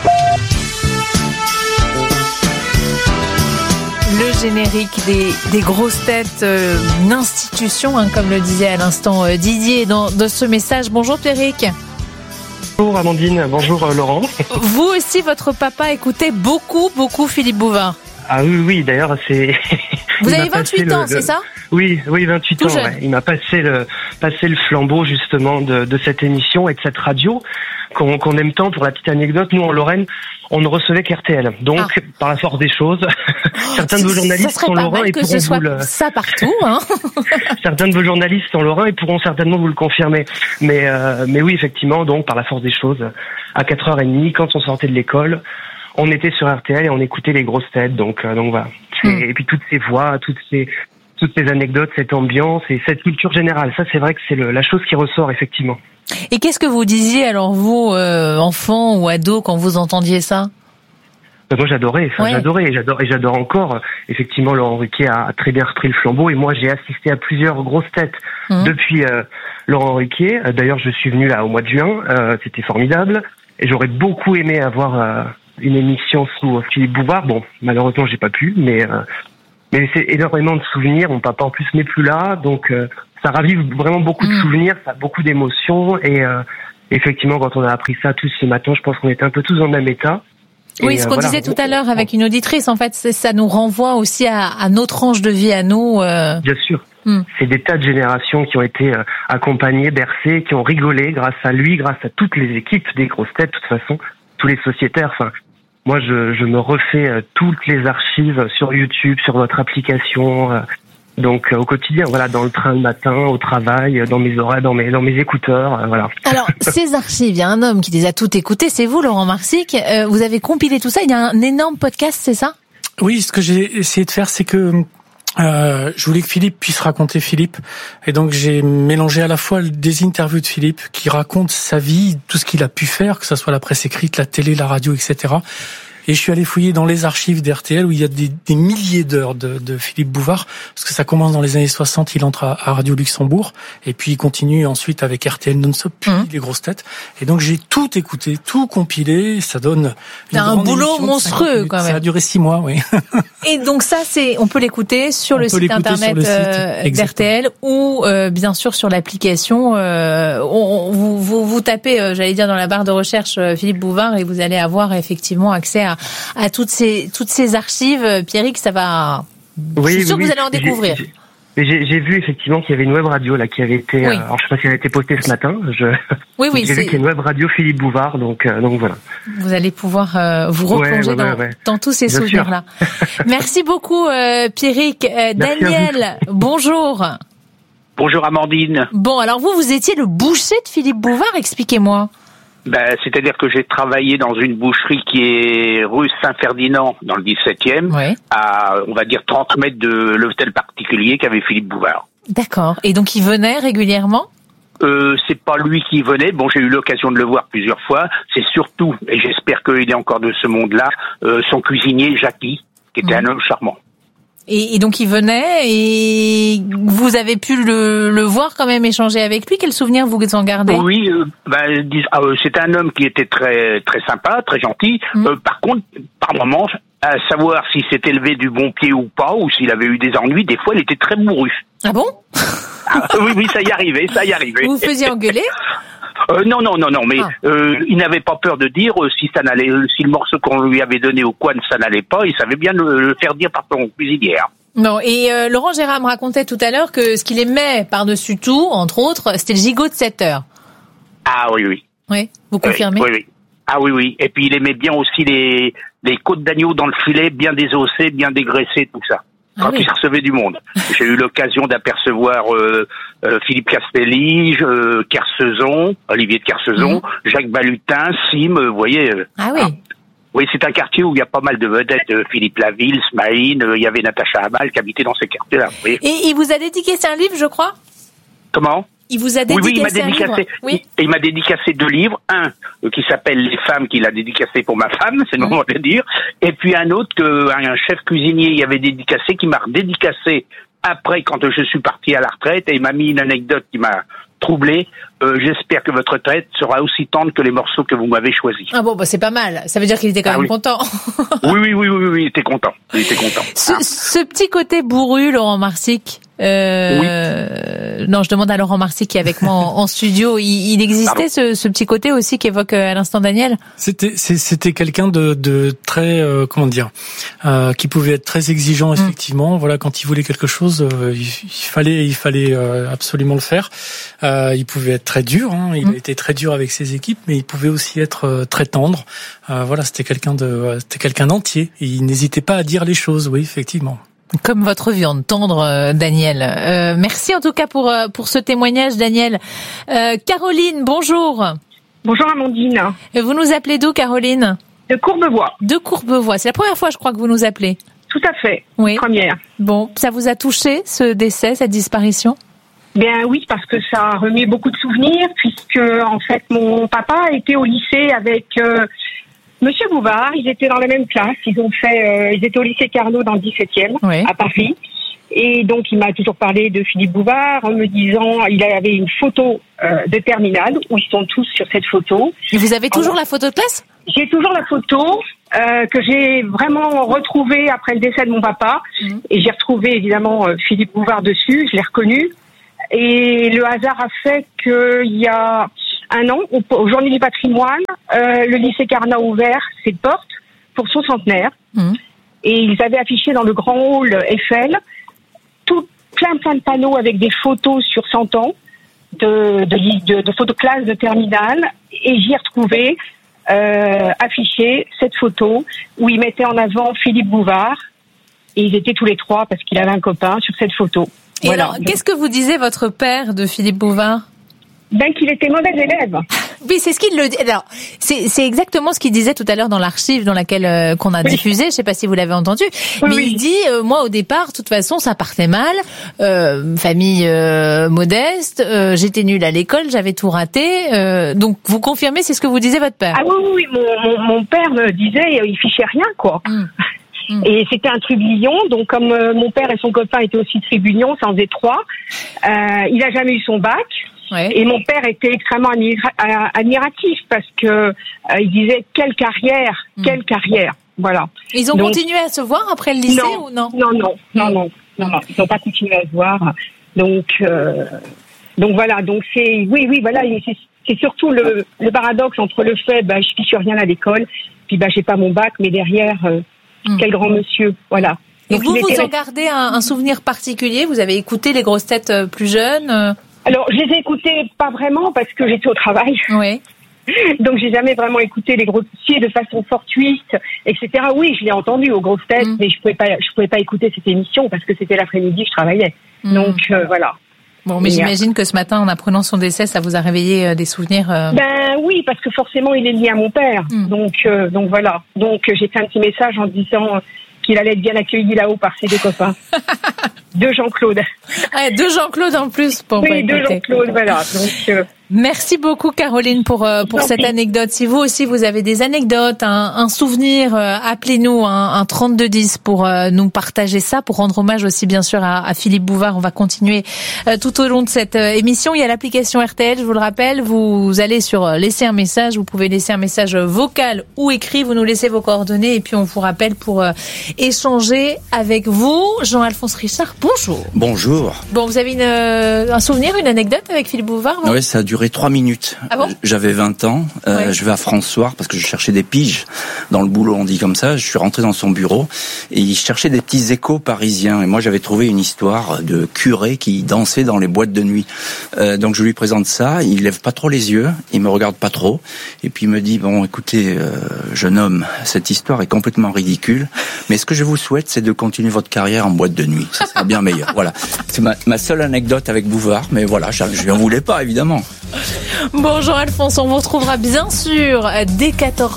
Le générique des grosses têtes, une institution, comme le disait à l'instant Didier dans ce message. Bonjour Pierrick. Bonjour Amandine, bonjour Laurent. Vous aussi, votre papa écoutait beaucoup Philippe Bouvard. Ah oui, d'ailleurs c'est... Vous avez 28 ans, c'est ça ? Oui, 28 Tout ans. jeune. Ouais. Il m'a passé le flambeau justement de cette émission et de cette radio qu'on aime tant. Pour la petite anecdote, nous en Lorraine, on ne recevait qu'RTL. Donc, par la force des choses, certains de vos journalistes sont lorrains et pourront vous le... ça partout, hein. Certains de vos journalistes sont lorrains et pourront certainement vous le confirmer. Mais oui, effectivement, donc par la force des choses, à 4h30 quand on sortait de l'école. On était sur RTL et on écoutait les grosses têtes. Donc voilà. Et puis toutes ces voix, toutes ces anecdotes, cette ambiance et cette culture générale. Ça, c'est vrai que c'est la chose qui ressort effectivement. Et qu'est-ce que vous disiez alors vous, enfant ou ado, quand vous entendiez ça? Moi, j'adorais, j'adore encore. Effectivement, Laurent Ruquier a très bien repris le flambeau et moi, j'ai assisté à plusieurs grosses têtes depuis Laurent Ruquier. D'ailleurs, je suis venu là au mois de juin. C'était formidable et j'aurais beaucoup aimé avoir une émission sous Philippe Bouvard. Bon, malheureusement, j'ai pas pu, mais c'est énormément de souvenirs. Mon papa en plus n'est plus là, donc ça ravive vraiment beaucoup de souvenirs, ça a beaucoup d'émotions et effectivement, quand on a appris ça tous ce matin, je pense qu'on était un peu tous dans le même état. Oui, ce qu'on disait tout à l'heure avec une auditrice, en fait, ça nous renvoie aussi à nos tranches de vie, à nous. Bien sûr. C'est des tas de générations qui ont été accompagnées, bercées, qui ont rigolé grâce à lui, grâce à toutes les équipes des grosses têtes, de toute façon, tous les sociétaires. Enfin, moi, je me refais toutes les archives sur YouTube, sur votre application. Donc au quotidien, voilà, dans le train le matin, au travail, dans mes oreilles, dans mes écouteurs, voilà. Alors ces archives, il y a un homme qui les a toutes écoutées, c'est vous, Laurent Marsic. Vous avez compilé tout ça. Il y a un énorme podcast, c'est ça? Oui, ce que j'ai essayé de faire, c'est que je voulais que Philippe puisse raconter Philippe, et donc j'ai mélangé à la fois des interviews de Philippe qui raconte sa vie, tout ce qu'il a pu faire, que ce soit la presse écrite, la télé, la radio, etc. Et je suis allé fouiller dans les archives d'RTL où il y a des milliers d'heures de Philippe Bouvard, parce que ça commence dans les années 60, il entre à Radio Luxembourg, et puis il continue ensuite avec RTL non-stop, puis les grosses têtes. Et donc j'ai tout écouté, tout compilé, ça donne un boulot monstrueux quand même. Ça a duré 6 mois, oui. Et donc ça, on peut l'écouter sur le site internet d'RTL ou bien sûr sur l'application. Vous tapez, j'allais dire, dans la barre de recherche Philippe Bouvard et vous allez avoir effectivement accès à toutes ces archives. Pierrick, ça va. Oui, je suis sûr que vous allez en découvrir. J'ai vu effectivement qu'il y avait une web radio là qui avait été. Alors je sais pas si elle a été postée ce matin. Oui, j'ai vu qu'il y a une web radio Philippe Bouvard, donc voilà. Vous allez pouvoir vous replonger dans tous ces souvenirs-là. Merci beaucoup, Pierrick. Daniel, bonjour. Bonjour Amandine. Bon, alors vous étiez le boucher de Philippe Bouvard. Expliquez-moi. C'est-à-dire que j'ai travaillé dans une boucherie qui est rue Saint-Ferdinand, dans le 17e, à, on va dire, 30 mètres de l'hôtel particulier qu'avait Philippe Bouvard. D'accord. Et donc, il venait régulièrement? C'est pas lui qui venait. Bon, j'ai eu l'occasion de le voir plusieurs fois. C'est surtout, et j'espère qu'il est encore de ce monde-là, son cuisinier, Jackie, qui était un homme charmant. Et donc il venait et vous avez pu le voir quand même, échanger avec lui. Quel souvenir vous en gardez? Oui, c'était un homme qui était très très sympa, très gentil. Par contre, par moments, à savoir s'il s'était levé du bon pied ou pas, ou s'il avait eu des ennuis, des fois il était très bourru. Ah bon? Oui, ça y arrivait. Vous vous faisiez engueuler? Non, mais il n'avait pas peur de dire si le morceau qu'on lui avait donné au coin, ça n'allait pas, il savait bien le faire dire par son cuisinière. Non, et Laurent Gérard me racontait tout à l'heure que ce qu'il aimait par-dessus tout, entre autres, c'était le gigot de 7 heures. Ah oui. Oui, vous confirmez? Oui. Ah oui. Et puis il aimait bien aussi les côtes d'agneau dans le filet, bien désossées, bien dégraissées, tout ça. Quand il recevait du monde. J'ai eu l'occasion d'apercevoir Philippe Castelli, Olivier de Kersauzon, Jacques Balutin, Sim, vous voyez. Oui, c'est un quartier où il y a pas mal de vedettes, Philippe Laville, Smaïn, il y avait Natacha Hamal qui habitait dans ces quartiers-là. Et il vous a dédicacé un livre, je crois? Comment? Il vous a dédicacé un livre. Oui, il m'a dédicacé 2 livres. Un qui s'appelle Les femmes, qu'il a dédicacé pour ma femme, c'est le moment de le dire. Et puis un autre un chef cuisinier y avait dédicacé, qui m'a redédicacé après quand je suis parti à la retraite, et il m'a mis une anecdote qui m'a troublé. J'espère que votre retraite sera aussi tendre que les morceaux que vous m'avez choisis. Ah bon, ça veut dire Ça veut dire qu'il était quand même content. Oui, il était content. Ce petit côté bourru, Laurent Marsic. Non, je demande à Laurent Marsic qui est avec moi en studio. Il existait ce petit côté aussi qu'évoque à l'instant Daniel. C'était quelqu'un de très qui pouvait être très exigeant effectivement. Voilà, quand il voulait quelque chose, il fallait absolument le faire. Il pouvait être très dur. Il a été très dur avec ses équipes, mais il pouvait aussi être très tendre. C'était quelqu'un d'entier. Il n'hésitait pas à dire les choses. Oui, effectivement. Comme votre viande tendre, Daniel. Merci en tout cas pour ce témoignage, Daniel. Caroline, bonjour. Bonjour Amandine. Et vous nous appelez d'où, Caroline? De Courbevoie. De Courbevoie. C'est la première fois, je crois, que vous nous appelez. Tout à fait. Oui. Première. Bon, ça vous a touché, ce décès, cette disparition? Bien oui, parce que ça a remis beaucoup de souvenirs, puisque en fait mon papa était au lycée avec Monsieur Bouvard. Ils étaient dans la même classe. Ils étaient au lycée Carnot dans le 17e à Paris. Et donc il m'a toujours parlé de Philippe Bouvard en me disant il avait une photo de terminale où ils sont tous sur cette photo. Et vous avez toujours la photo de classe? J'ai toujours la photo que j'ai vraiment retrouvée après le décès de mon papa. Et j'ai retrouvé évidemment Philippe Bouvard dessus. Je l'ai reconnu. Et le hasard a fait qu'il y a un an, au Journée du patrimoine, le lycée Carnot a ouvert ses portes pour son centenaire. Et ils avaient affiché dans le grand hall Eiffel plein de panneaux avec des photos sur 100 ans de photos classe de terminale. Et j'y ai retrouvé affiché cette photo où ils mettaient en avant Philippe Bouvard. Et ils étaient tous les trois parce qu'il avait un copain sur cette photo. Et voilà. Alors, qu'est-ce que vous disait votre père de Philippe Bouvard? Ben, qu'il était mauvais élève. Oui, c'est ce qu'il le dit. Alors, c'est exactement ce qu'il disait tout à l'heure dans l'archive dans laquelle qu'on a diffusé. Je sais pas si vous l'avez entendu, mais il dit moi au départ, de toute façon, ça partait mal. Famille modeste, j'étais nulle à l'école, j'avais tout raté. Donc, vous confirmez, c'est ce que vous disait votre père? Ah oui, mon père me disait, il fichait rien, quoi. Et c'était un trublion, donc comme mon père et son copain étaient aussi trublions, ça en faisait 3. Il a jamais eu son bac. Et mon père était extrêmement admiratif parce que il disait quelle carrière. Voilà. Ils ont continué à se voir après le lycée ou non? Non. Ils n'ont pas continué à se voir. Donc voilà. Donc c'est voilà. C'est surtout le paradoxe entre le fait je fiche rien à l'école, puis j'ai pas mon bac, mais derrière quel grand monsieur. Voilà. Et donc, vous en gardez un souvenir particulier? Vous avez écouté les grosses têtes plus jeunes? Alors, je les ai écoutés pas vraiment parce que j'étais au travail. Oui. Donc, j'ai jamais vraiment écouté les grosses têtes de façon fortuite, etc. Oui, je l'ai entendu aux grosses têtes, mais je pouvais pas écouter cette émission parce que c'était l'après-midi que je travaillais. Donc, voilà. Bon, mais j'imagine que ce matin, en apprenant son décès, ça vous a réveillé des souvenirs. Ben oui, parce que forcément, il est lié à mon père. Donc voilà. Donc, j'ai fait un petit message en disant qu'il allait être bien accueilli là-haut par ses deux copains. De Jean-Claude. De Jean-Claude en plus. De Jean-Claude, voilà. Donc, merci beaucoup, Caroline, pour cette anecdote. Si vous aussi, vous avez des anecdotes, un souvenir, appelez-nous, un 3210 pour nous partager ça, pour rendre hommage aussi, bien sûr, à Philippe Bouvard. On va continuer tout au long de cette émission. Il y a l'application RTL, je vous le rappelle. Vous allez sur laisser un message. Vous pouvez laisser un message vocal ou écrit. Vous nous laissez vos coordonnées et puis on vous rappelle pour échanger avec vous. Jean-Alphonse Richard, bonjour. Bonjour. Bon, vous avez un souvenir, une anecdote avec Philippe Bouvard? Oui, ça a duré 3 minutes. Ah bon? J'avais 20 ans. Je vais à François parce que je cherchais des piges dans le boulot, on dit comme ça. Je suis rentré dans son bureau et il cherchait des petits échos parisiens. Et moi, j'avais trouvé une histoire de curé qui dansait dans les boîtes de nuit. Donc, je lui présente ça. Il lève pas trop les yeux. Il me regarde pas trop. Et puis, il me dit, bon, écoutez, jeune homme, cette histoire est complètement ridicule. Mais ce que je vous souhaite, c'est de continuer votre carrière en boîte de nuit. Ça sera bien meilleur. Voilà. C'est ma seule anecdote avec Bouvard. Mais voilà, je lui en voulais pas, évidemment. Bon, Jean-Alphonse, on vous retrouvera bien sûr dès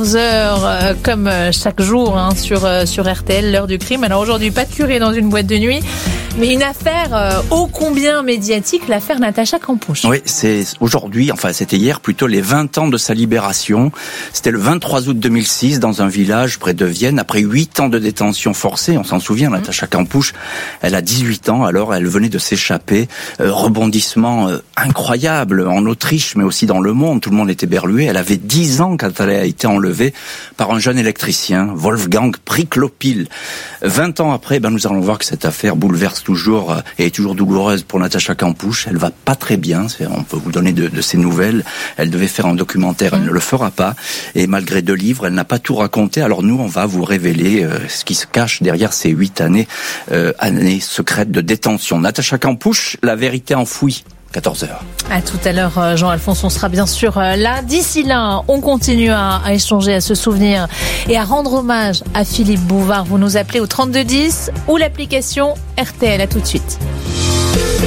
14h, comme chaque jour, sur RTL, l'heure du crime. Alors aujourd'hui, pas de curé dans une boîte de nuit, mais une affaire ô combien médiatique, l'affaire Natacha Campouche. Oui, c'est aujourd'hui, enfin c'était hier plutôt, les 20 ans de sa libération. C'était le 23 août 2006 dans un village près de Vienne, après 8 ans de détention forcée. On s'en souvient, Natacha Campouche, elle a 18 ans, alors elle venait de s'échapper. Rebondissement incroyable en Autriche, mais aussi dans le monde. Tout le monde était berlué. Elle avait 10 ans quand elle a été enlevée par un jeune électricien, Wolfgang Priklopil. 20 ans après, nous allons voir que cette affaire bouleverse toujours et est toujours douloureuse pour Natacha Campouche. Elle va pas très bien. On peut vous donner de ses nouvelles. Elle devait faire un documentaire. Elle ne le fera pas. Et malgré 2 livres, elle n'a pas tout raconté. Alors nous, on va vous révéler ce qui se cache derrière ces 8 années secrètes de détention. Natacha Campouche, la vérité enfouie. 14h. À tout à l'heure, Jean-Alphonse, on sera bien sûr là. D'ici là, on continue à échanger, à se souvenir et à rendre hommage à Philippe Bouvard. Vous nous appelez au 3210 ou l'application RTL. À tout de suite.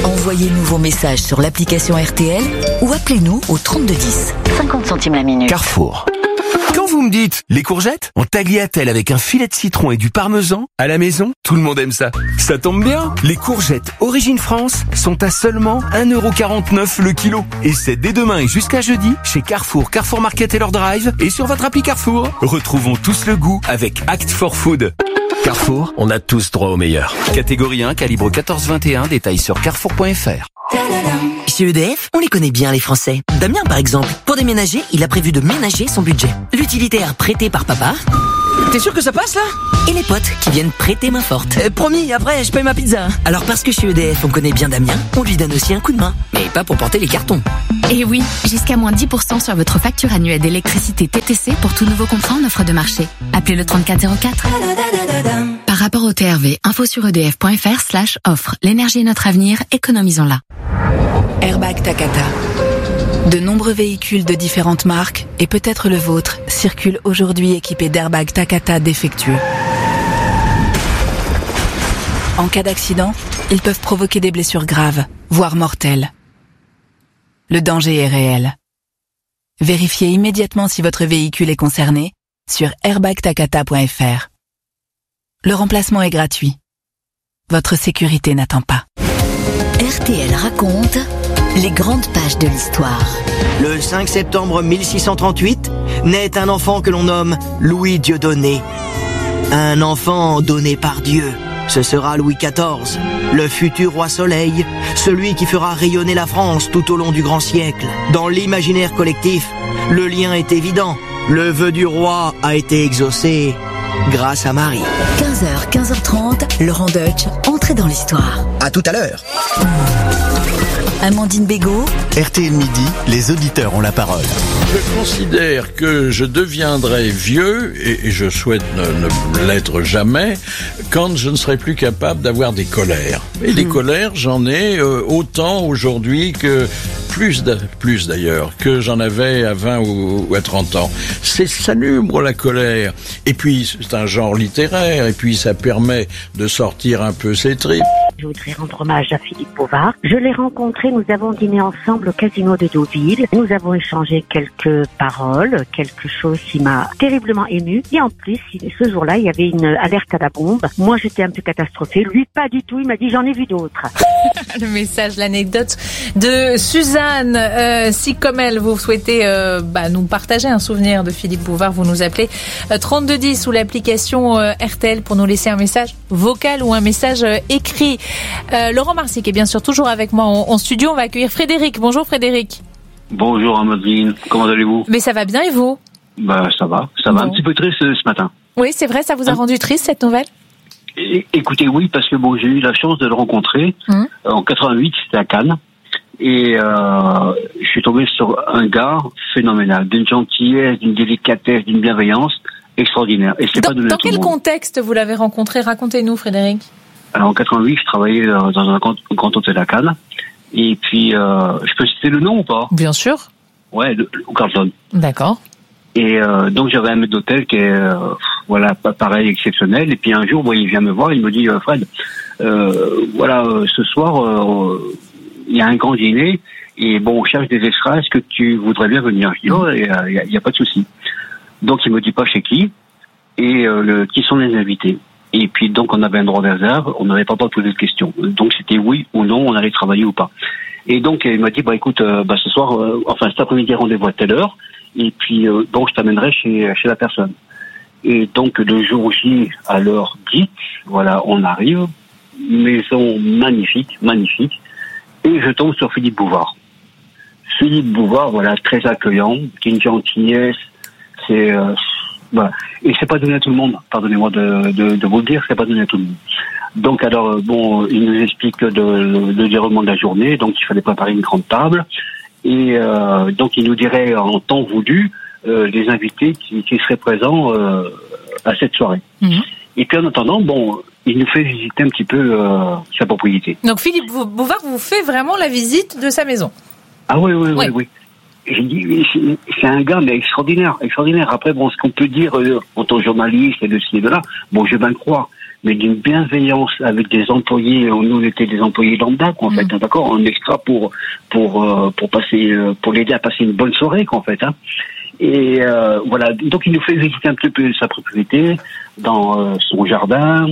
Envoyez-nous vos messages sur l'application RTL ou appelez-nous au 3210. 50 centimes la minute. Carrefour. Quand vous me dites les courgettes en tagliatelle avec un filet de citron et du parmesan, à la maison, tout le monde aime ça. Ça tombe bien, les courgettes Origine France sont à seulement 1,49€ le kilo. Et c'est dès demain et jusqu'à jeudi chez Carrefour, Carrefour Market et leur drive et sur votre appli Carrefour. Retrouvons tous le goût avec Act for Food. Carrefour, on a tous droit au meilleur. Catégorie 1, calibre 14-21, détails sur carrefour.fr. Chez EDF, on les connaît bien les Français. Damien par exemple, pour déménager, il a prévu de ménager son budget. L'utilitaire prêté par papa. T'es sûr que ça passe là? Et les potes qui viennent prêter main forte. Promis, après je paye ma pizza. Alors parce que chez EDF on connaît bien Damien, on lui donne aussi un coup de main. Mais pas pour porter les cartons. Et oui, jusqu'à moins 10% sur votre facture annuelle d'électricité TTC pour tout nouveau contrat en offre de marché. Appelez le 3404. Par rapport au TRV, info sur edf.fr/offre. L'énergie est notre avenir, économisons-la. Airbag Takata. De nombreux véhicules de différentes marques, et peut-être le vôtre, circulent aujourd'hui équipés d'airbags Takata défectueux. En cas d'accident, ils peuvent provoquer des blessures graves, voire mortelles. Le danger est réel. Vérifiez immédiatement si votre véhicule est concerné sur airbagtakata.fr. Le remplacement est gratuit. Votre sécurité n'attend pas. RTL raconte les grandes pages de l'histoire. Le 5 septembre 1638, naît un enfant que l'on nomme Louis Dieudonné. Un enfant donné par Dieu. Ce sera Louis XIV, le futur roi soleil, celui qui fera rayonner la France tout au long du grand siècle. Dans l'imaginaire collectif, le lien est évident. Le vœu du roi a été exaucé grâce à Marie. 15h, 15h30, Laurent Deutsch, entrez dans l'histoire. À tout à l'heure. Amandine Bégaud. RTL Midi, les auditeurs ont la parole. Je considère que je deviendrai vieux, et je souhaite ne l'être jamais, quand je ne serai plus capable d'avoir des colères. Et des colères, j'en ai autant aujourd'hui que plus d'ailleurs, que j'en avais à 20 ou à 30 ans. C'est salubre la colère. Et puis c'est un genre littéraire, et puis ça permet de sortir un peu ses tripes. Je voudrais rendre hommage à Philippe Bouvard. Je l'ai rencontré, nous avons dîné ensemble au Casino de Deauville. Nous avons échangé quelques paroles, quelque chose qui m'a terriblement ému. Et en plus, ce jour-là, il y avait une alerte à la bombe. Moi, j'étais un peu catastrophée. Lui, pas du tout. Il m'a dit, j'en ai vu d'autres. Le message, l'anecdote de Suzanne. Si comme elle, vous souhaitez nous partager un souvenir de Philippe Bouvard, vous nous appelez 3210 ou l'application RTL pour nous laisser un message vocal ou un message écrit. Laurent Marsic est bien sûr toujours avec moi en studio. On va accueillir Frédéric. Bonjour Frédéric. Bonjour Amandine, comment allez-vous? Mais ça va bien et vous? Ça va un petit peu triste ce matin. Oui, c'est vrai, ça vous a rendu triste cette nouvelle? Écoutez, oui, parce que j'ai eu la chance de le rencontrer en 88, c'était à Cannes. Et je suis tombé sur un gars phénoménal, d'une gentillesse, d'une délicatesse, d'une bienveillance extraordinaire. Et c'est pas donné à tout le monde. Dans quel contexte vous l'avez rencontré? Racontez-nous Frédéric. Alors en 88, je travaillais dans un grand hôtel à Cannes. Et puis, je peux citer le nom ou pas? Bien sûr. Ouais, au Carlton. D'accord. Et donc j'avais un maître d'hôtel qui est pareil, exceptionnel. Et puis un jour, il vient me voir, il me dit Fred, ce soir il y a un grand dîner et on cherche des extras. Est-ce que tu voudrais bien venir? Je dis il y a pas de souci. Donc il me dit pas chez qui et qui sont les invités. Et puis donc on avait un droit de réserve, on n'avait pas posé de questions. Donc c'était oui ou non, on allait travailler ou pas. Et donc il m'a dit écoute, ce soir, cet après-midi rendez-vous à telle heure. Et puis je t'amènerai chez la personne. Et donc le jour J, à l'heure dite, on arrive, maison magnifique, et je tombe sur Philippe Bouvard. Philippe Bouvard, très accueillant, qui a une gentillesse, c'est et c'est pas donné à tout le monde. Pardonnez-moi de vous le dire, c'est pas donné à tout le monde. Donc alors il nous explique le déroulement de la journée, donc il fallait préparer une grande table. Et donc il nous dirait en temps voulu les invités qui seraient présents à cette soirée. Et puis en attendant, il nous fait visiter un petit peu sa propriété. Donc Philippe Bouvard vous fait vraiment la visite de sa maison? Ah oui. J'ai dit, c'est un gars mais extraordinaire. Après ce qu'on peut dire en tant que journaliste et de ci et de là, je vais bien le croire. mais d'une bienveillance avec des employés. Nous, on était des employés lambda, quoi, en fait, hein, d'accord, en extra pour passer, pour l'aider à passer une bonne soirée, quoi, en fait, hein. Et voilà, donc il nous fait visiter un petit peu sa propriété, dans son jardin,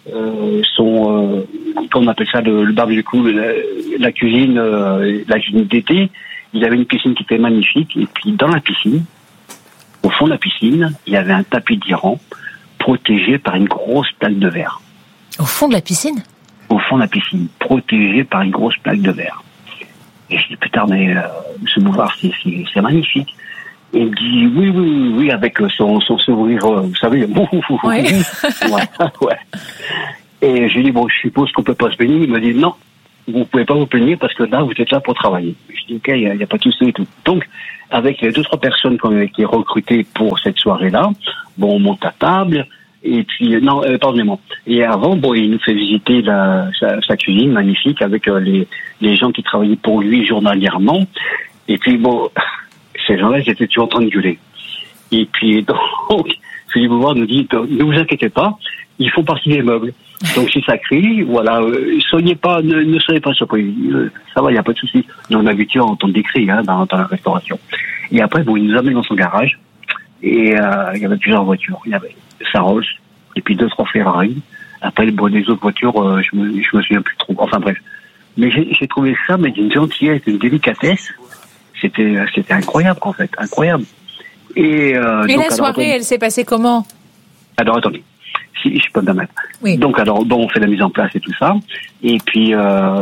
son, comment on appelle ça, le barbecue, la cuisine d'été. Il avait une piscine qui était magnifique, et puis dans la piscine, au fond de la piscine, il y avait un tapis d'Iran protégé par une grosse plaque de verre. Au fond de la piscine ? Au fond de la piscine, protégé par une grosse plaque de verre. Et je dis, putain, mais ce boulevard, c'est magnifique. Et il me dit, oui, avec son sourire, vous savez, ouais. Ouais. Et je lui dis, bon, je suppose qu'on peut pas se baigner. Il me dit, non, vous pouvez pas vous plaigner parce que là, vous êtes là pour travailler. Je dis, ok, il y a pas de souci et tout. Donc, avec les 2-3 personnes qui ont été recrutées pour cette soirée-là, bon, on monte à table, et puis, pardonnez-moi. Et avant, bon, il nous fait visiter sa cuisine magnifique avec les gens qui travaillaient pour lui journalièrement. Et puis, bon, ces gens-là, ils étaient toujours en train de gueuler. Et puis, donc, Philippe Bouvard nous dit, ne vous inquiétez pas, ils font partie des meubles. Donc, si ça crie, voilà, ne soyez pas surpris. Ça va, il n'y a pas de souci. Nous, on est habitué à entendre des cris, hein, dans la restauration. Et après, bon, il nous amène dans son garage. Et, il y avait plusieurs voitures. Il y avait sa Rolls, et puis 2-3 Ferrari. Après, bon, les autres voitures, je me souviens plus trop. Enfin, bref. Mais j'ai trouvé ça, mais d'une gentillesse, d'une délicatesse. C'était incroyable, en fait. Incroyable. Et donc, la soirée, elle s'est passée comment? Alors, attendez. Si je peux me permettre. Oui. Donc, alors, bon, on fait la mise en place et tout ça. Et puis,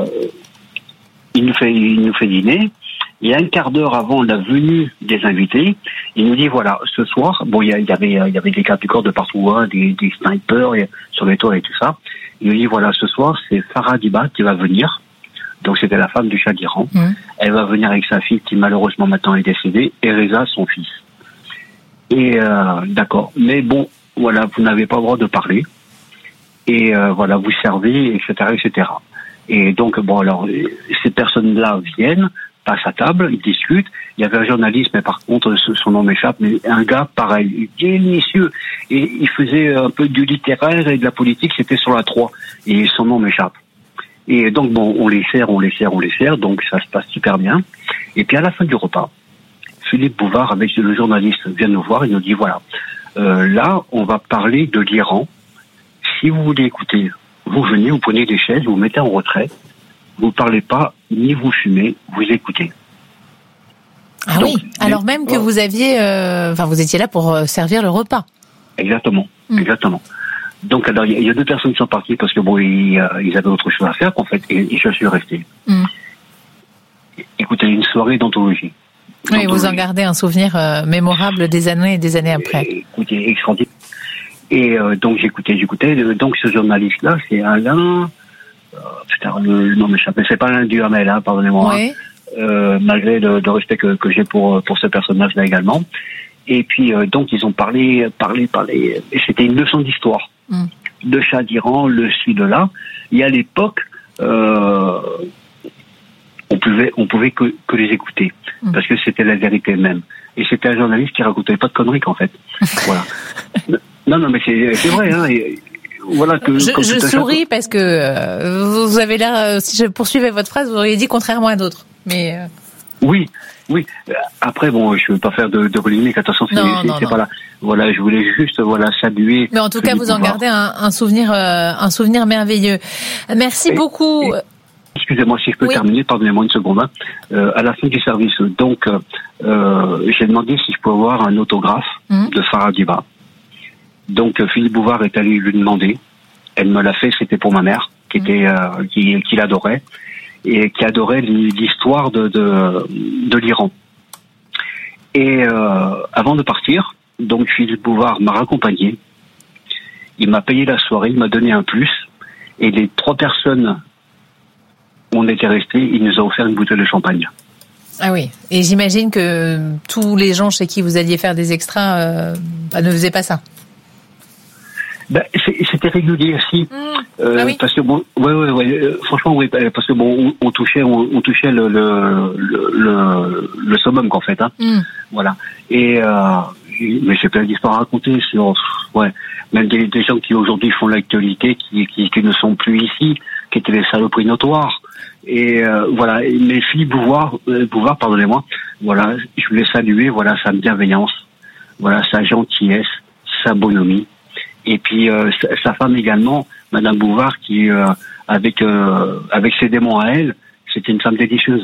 il nous fait dîner. Et un quart d'heure avant la venue des invités, il nous dit, voilà, ce soir, bon, il y avait des gardes du corps de partout, hein, des snipers sur les toits et tout ça. Il nous dit, voilà, ce soir, c'est Farah Diba qui va venir. Donc, c'était la femme du Shah d'Iran. Elle va venir avec sa fille qui, malheureusement, maintenant est décédée, et Reza, son fils. Et, d'accord. Mais bon, voilà, vous n'avez pas le droit de parler. Et, voilà, vous servez, etc., etc. Et donc, bon, alors, ces personnes-là viennent, passent à table, ils discutent. Il y avait un journaliste, mais par contre, son nom m'échappe, mais un gars, pareil, délicieux. Et il faisait un peu du littéraire et de la politique, c'était sur la 3. Et son nom m'échappe. Et donc, bon, on les sert, donc ça se passe super bien. Et puis, à la fin du repas, Philippe Bouvard, avec le journaliste, vient nous voir et nous dit, voilà, là, on va parler de l'Iran. Si vous voulez écouter, vous venez, vous prenez des chaises, vous vous mettez en retrait, vous parlez pas, ni vous fumez, vous écoutez. Ah donc, oui, alors même que vous aviez, vous étiez là pour servir le repas. Exactement, exactement. Donc, alors, il y a 2 personnes qui sont parties parce que bon, ils avaient autre chose à faire, en fait, et je suis resté. Écoutez, une soirée d'anthologie. Oui, vous en gardez un souvenir mémorable des années et des années après. Écoutez, extraordinaire. Et donc, j'écoutais. Donc, ce journaliste-là, c'est Alain... putain, le nom m'échappe. C'est pas Alain Duhamel, hein, pardonnez-moi. Oui. Malgré le respect que j'ai pour ce personnage-là également. Et puis, donc, ils ont parlé. Et c'était une leçon d'histoire. De Shah d'Iran, le ci-de-là. Et à l'époque, on pouvait que les écouter. Parce que c'était la vérité même. Et c'était un journaliste qui racontait pas de conneries, en fait. Voilà. Non, mais c'est vrai, hein. Et voilà que. Je souris parce que vous avez l'air, si je poursuivais votre phrase, vous auriez dit contrairement à d'autres. Mais. Oui. Après, bon, je veux pas faire de polémique. Attention, c'est pas là. Voilà, je voulais juste, saluer. Mais en tout cas, vous en gardez un souvenir merveilleux. Merci beaucoup. Excusez-moi si je peux terminer, pardonnez-moi une seconde. À la fin du service, donc, j'ai demandé si je pouvais avoir un autographe de Farah Diba. Donc, Philippe Bouvard est allé lui demander. Elle me l'a fait, c'était pour ma mère, qui l'adorait. Et qui adorait l'histoire de l'Iran. Et avant de partir, donc Philippe Bouvard m'a raccompagné. Il m'a payé la soirée, il m'a donné un plus. Et les 3 personnes où on était restés, il nous a offert une bouteille de champagne. Ah oui, et j'imagine que tous les gens chez qui vous alliez faire des extras ne faisaient pas ça. C'était régulier aussi, oui. Parce que bon, franchement oui, parce que bon, on touchait le summum qu'en fait, hein. Voilà. Et mais j'ai plein d'histoires à raconter sur, même des gens qui aujourd'hui font l'actualité, qui ne sont plus ici, qui étaient des saloperies notoires. Et voilà. Mais Philippe Bouvard, pardonnez-moi. Voilà, je voulais saluer, sa bienveillance, sa gentillesse, sa bonhomie, et puis sa femme également, Madame Bouvard, qui avec ses démons à elle, c'était une femme délicieuse.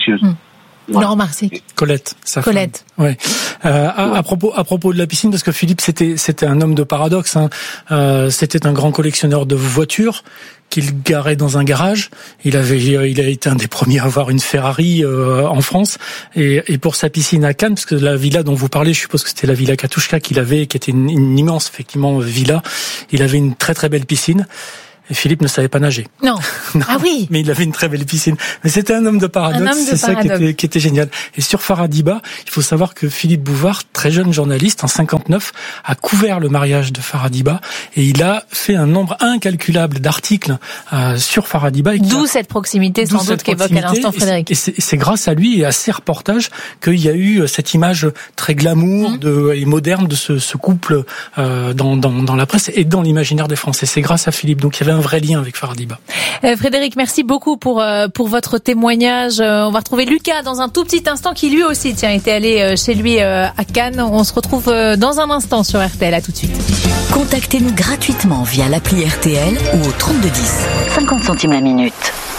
Voilà. Laurent Marsic. Colette, sa Colette. femme. Ouais. À propos de la piscine, parce que Philippe c'était un homme de paradoxe. C'était un grand collectionneur de voitures qu'il garait dans un garage. Il a été un des premiers à avoir une Ferrari en France. Et pour sa piscine à Cannes, parce que la villa dont vous parlez, je suppose que c'était la villa Katushka qu'il avait, qui était une immense effectivement villa. Il avait une très très belle piscine. Et Philippe ne savait pas nager. Non. Ah oui. Mais il avait une très belle piscine. Mais c'était un homme de paradoxe. C'est ça qui était génial. Et sur Faradiba, il faut savoir que Philippe Bouvard, très jeune journaliste, en 59, a couvert le mariage de Faradiba et il a fait un nombre incalculable d'articles sur Faradiba. D'où cette proximité, sans doute, qu'évoque à l'instant Frédéric. Et c'est grâce à lui et à ses reportages qu'il y a eu cette image très glamour et moderne de ce couple dans la presse et dans l'imaginaire des Français. C'est grâce à Philippe. Donc il y avait un vrai lien avec Faradiba. Frédéric, merci beaucoup pour votre témoignage. On va retrouver Lucas dans un tout petit instant qui lui aussi était allé chez lui à Cannes. On se retrouve dans un instant sur RTL. À tout de suite. Contactez-nous gratuitement via l'appli RTL ou au 3210. 50 centimes la minute.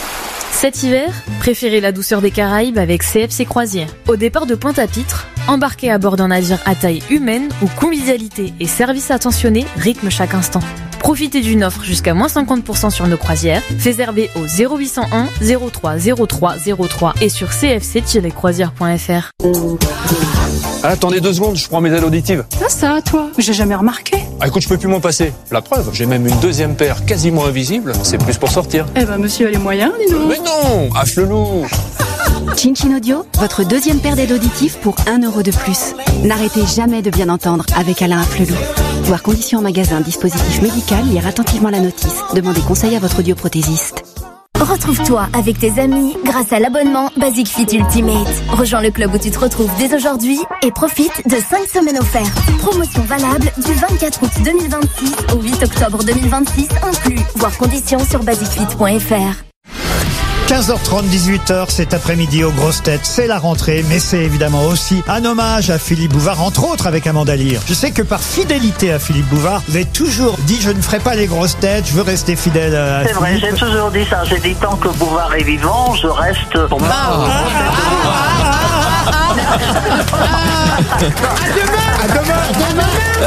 Cet hiver, préférez la douceur des Caraïbes avec CFC Croisières. Au départ de Pointe-à-Pitre, embarquez à bord d'un navire à taille humaine où convivialité et service attentionné rythment chaque instant. Profitez d'une offre jusqu'à moins 50% sur nos croisières. Réservez au 0801 03 03 03 et sur cfc-croisières.fr. Attendez 2 secondes, je prends mes aides auditives. Ça, toi, j'ai jamais remarqué. Écoute, je peux plus m'en passer. La preuve, j'ai même une deuxième paire quasiment invisible. C'est plus pour sortir. Monsieur a les moyens, dis donc. Mais non, Afflelou. Chin Audio, votre deuxième paire d'aides auditives pour 1 € de plus. N'arrêtez jamais de bien entendre avec Alain Afflelou. Voir conditions en magasin, dispositif médical, lire attentivement la notice. Demandez conseil à votre audioprothésiste. Retrouve-toi avec tes amis grâce à l'abonnement Basic Fit Ultimate. Rejoins le club où tu te retrouves dès aujourd'hui et profite de 5 semaines offertes. Promotion valable du 24 août 2026 au 8 octobre 2026 inclus. Voir conditions sur basicfit.fr. 15h30, 18h cet après-midi aux grosses têtes. C'est la rentrée, mais c'est évidemment aussi un hommage à Philippe Bouvard, entre autres avec Amanda Lear. Je sais que par fidélité à Philippe Bouvard, vous avez toujours dit je ne ferai pas les grosses têtes, je veux rester fidèle à Philippe. C'est vrai, j'ai toujours dit ça. J'ai dit tant que Bouvard est vivant, je reste pour moi. À demain.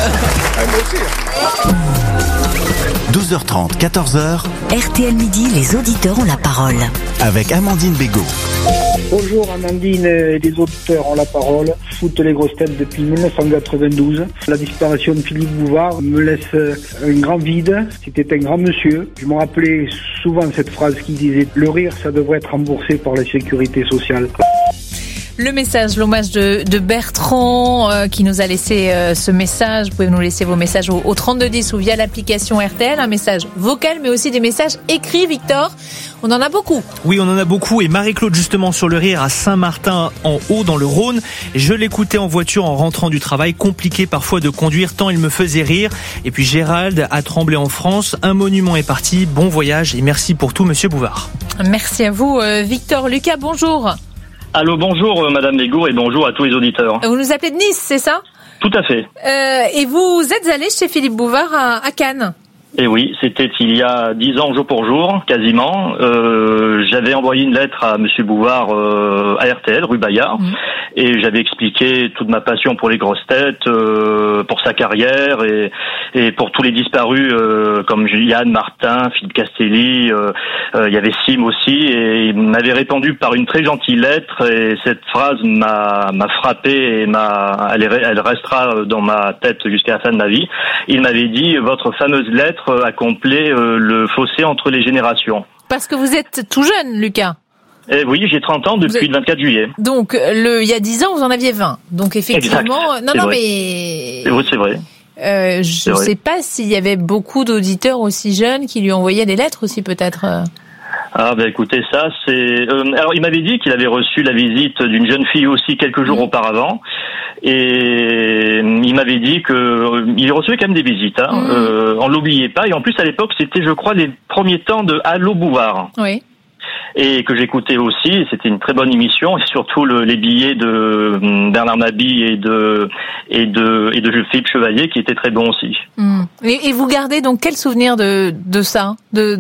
12h30, 14h. RTL Midi, les auditeurs ont la parole. Avec Amandine Bégaud. Bonjour Amandine et les auditeurs ont la parole. Foot les grosses têtes depuis 1992. La disparition de Philippe Bouvard me laisse un grand vide. C'était un grand monsieur. Je me rappelais souvent cette phrase qui disait « Le rire, ça devrait être remboursé par la sécurité sociale ». Le message, l'hommage de Bertrand qui nous a laissé ce message. Vous pouvez nous laisser vos messages au 3210 ou via l'application RTL. Un message vocal mais aussi des messages écrits, Victor. On en a beaucoup. Oui, on en a beaucoup. Et Marie-Claude, justement, sur le rire à Saint-Martin en haut dans le Rhône. Je l'écoutais en voiture en rentrant du travail. Compliqué parfois de conduire tant il me faisait rire. Et puis Gérald à Tremblay en France. Un monument est parti. Bon voyage et merci pour tout, monsieur Bouvard. Merci à vous, Victor. Lucas, bonjour. Allô, bonjour Madame Bégaud et bonjour à tous les auditeurs. Vous nous appelez de Nice, c'est ça ? Tout à fait. Et vous êtes allé chez Philippe Bouvard à Cannes ? Et oui, c'était il y a 10 ans jour pour jour, quasiment. J'avais envoyé une lettre à Monsieur Bouvard à RTL, rue Bayard, et j'avais expliqué toute ma passion pour les grosses têtes, pour sa carrière et pour tous les disparus comme Yann, Martin, Philippe Castelli, il y avait Sim aussi, et il m'avait répondu par une très gentille lettre, et cette phrase m'a frappé et elle restera dans ma tête jusqu'à la fin de ma vie. Il m'avait dit: votre fameuse lettre a comblé le fossé entre les générations. Parce que vous êtes tout jeune, Lucas. Eh oui, j'ai 30 ans depuis le 24 juillet. Donc, il y a 10 ans, vous en aviez 20. Donc, effectivement... Exact. Mais... Oui, c'est vrai. Je ne sais pas s'il y avait beaucoup d'auditeurs aussi jeunes qui lui envoyaient des lettres aussi, peut-être. Ah ben écoutez, ça c'est... alors il m'avait dit qu'il avait reçu la visite d'une jeune fille aussi quelques jours auparavant, et il m'avait dit il recevait quand même des visites, on l'oubliait pas, et en plus à l'époque c'était je crois les premiers temps de Allô Bouvard. Oui. Et que j'écoutais aussi, c'était une très bonne émission, et surtout les billets de Bernard Mabille et de Philippe Chevalier qui étaient très bons aussi. Et vous gardez donc quel souvenir de ça,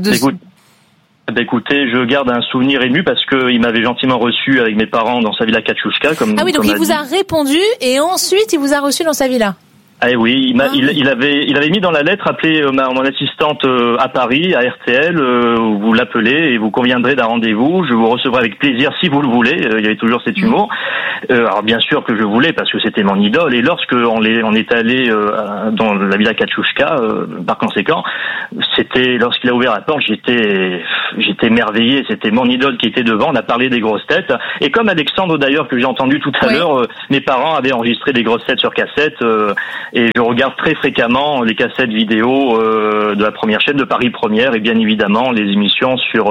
Écoutez, je garde un souvenir ému parce que il m'avait gentiment reçu avec mes parents dans sa villa Kachouchka. Donc il vous a répondu et ensuite il vous a reçu dans sa villa. Ah oui, il avait mis dans la lettre, appelez mon assistante à Paris, à RTL, vous l'appelez et vous conviendrez d'un rendez-vous, je vous recevrai avec plaisir si vous le voulez, il y avait toujours cet humour. Alors bien sûr que je voulais parce que c'était mon idole, et lorsque on est allé dans la villa Kachouchka, par conséquent, lorsqu'il a ouvert la porte, j'étais émerveillé, c'était mon idole qui était devant, on a parlé des grosses têtes, et comme Alexandre d'ailleurs que j'ai entendu tout à l'heure, mes parents avaient enregistré des grosses têtes sur cassette, et je regarde très fréquemment les cassettes vidéo de la première chaîne de Paris Première, et bien évidemment les émissions sur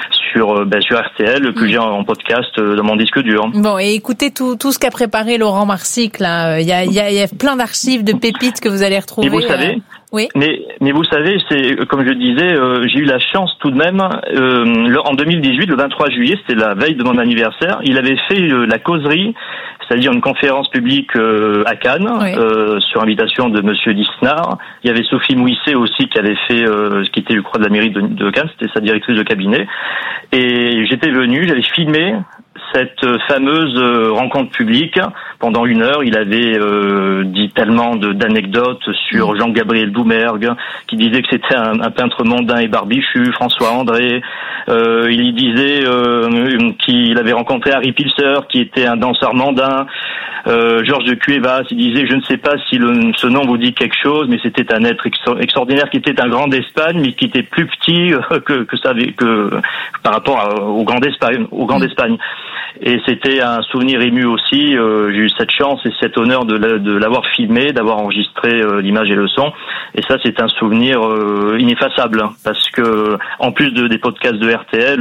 RTL que j'ai en podcast dans mon disque dur. Bon, et écoutez tout ce qu'a préparé Laurent Marsic là, il y a plein d'archives de pépites que vous allez retrouver. Et vous savez, oui. Mais vous savez, c'est comme je disais, j'ai eu la chance tout de même en 2018, le 23 juillet, c'était la veille de mon anniversaire, il avait fait la causerie, c'est-à-dire une conférence publique à Cannes, sur invitation de Monsieur Lisnard. Il y avait Sophie Mouisset aussi qui avait fait ce qui était, je crois, de la mairie de Cannes, c'était sa directrice de cabinet. Et j'étais venu, j'avais filmé cette fameuse rencontre publique. Pendant 1 heure, il avait dit tellement d'anecdotes sur Jean-Gabriel Doumergue, qui disait que c'était un peintre mondain et barbichu, François André. Il disait qu'il avait rencontré Harry Pilser, qui était un danseur mondain. Georges de Cuevas, il disait, je ne sais pas si ce nom vous dit quelque chose, mais c'était un être extraordinaire qui était un grand d'Espagne, mais qui était plus petit que par rapport au grand d'Espagne. Et c'était un souvenir ému aussi. J'ai eu cette chance et cet honneur de l'avoir filmé, d'avoir enregistré l'image et le son. Et ça, c'est un souvenir ineffaçable, parce que en plus des podcasts de RTL,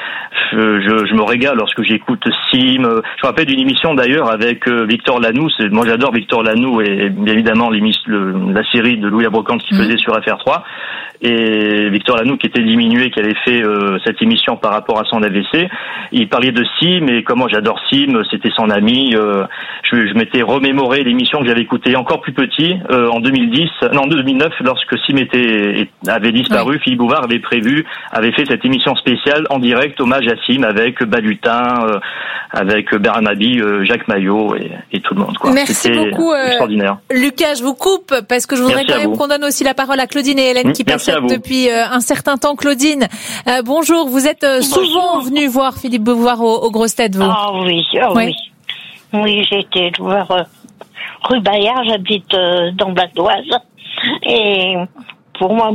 je me régale lorsque j'écoute Sim. Je me rappelle d'une émission d'ailleurs avec Victor Lanoux. Moi, j'adore Victor Lanoux et bien évidemment la série de Louis Abrocante qui faisait sur FR3. Et Victor Lanoux qui était diminué, qui avait fait cette émission par rapport à son AVC. Il parlait de Sim et comment j'adore Sim, c'était son ami. Je m'étais remémoré l'émission que j'avais écoutée encore plus petit en 2009 lorsque Sim avait disparu. Philippe Bouvard avait fait cette émission spéciale en direct, hommage à Sim avec Balutin, avec Bernard Mabille, Jacques Maillot et tout le monde. Merci beaucoup, extraordinaire. Lucas. Je vous coupe parce que je voudrais quand même qu'on donne aussi la parole à Claudine et Hélène qui passent depuis un certain temps. Claudine, bonjour. Vous êtes souvent venue voir Philippe Bouvard aux grosses têtes, vous? Ah oui, oui. Oui, j'ai été voir rue Bayard, j'habite dans Val d'Oise. Et pour moi,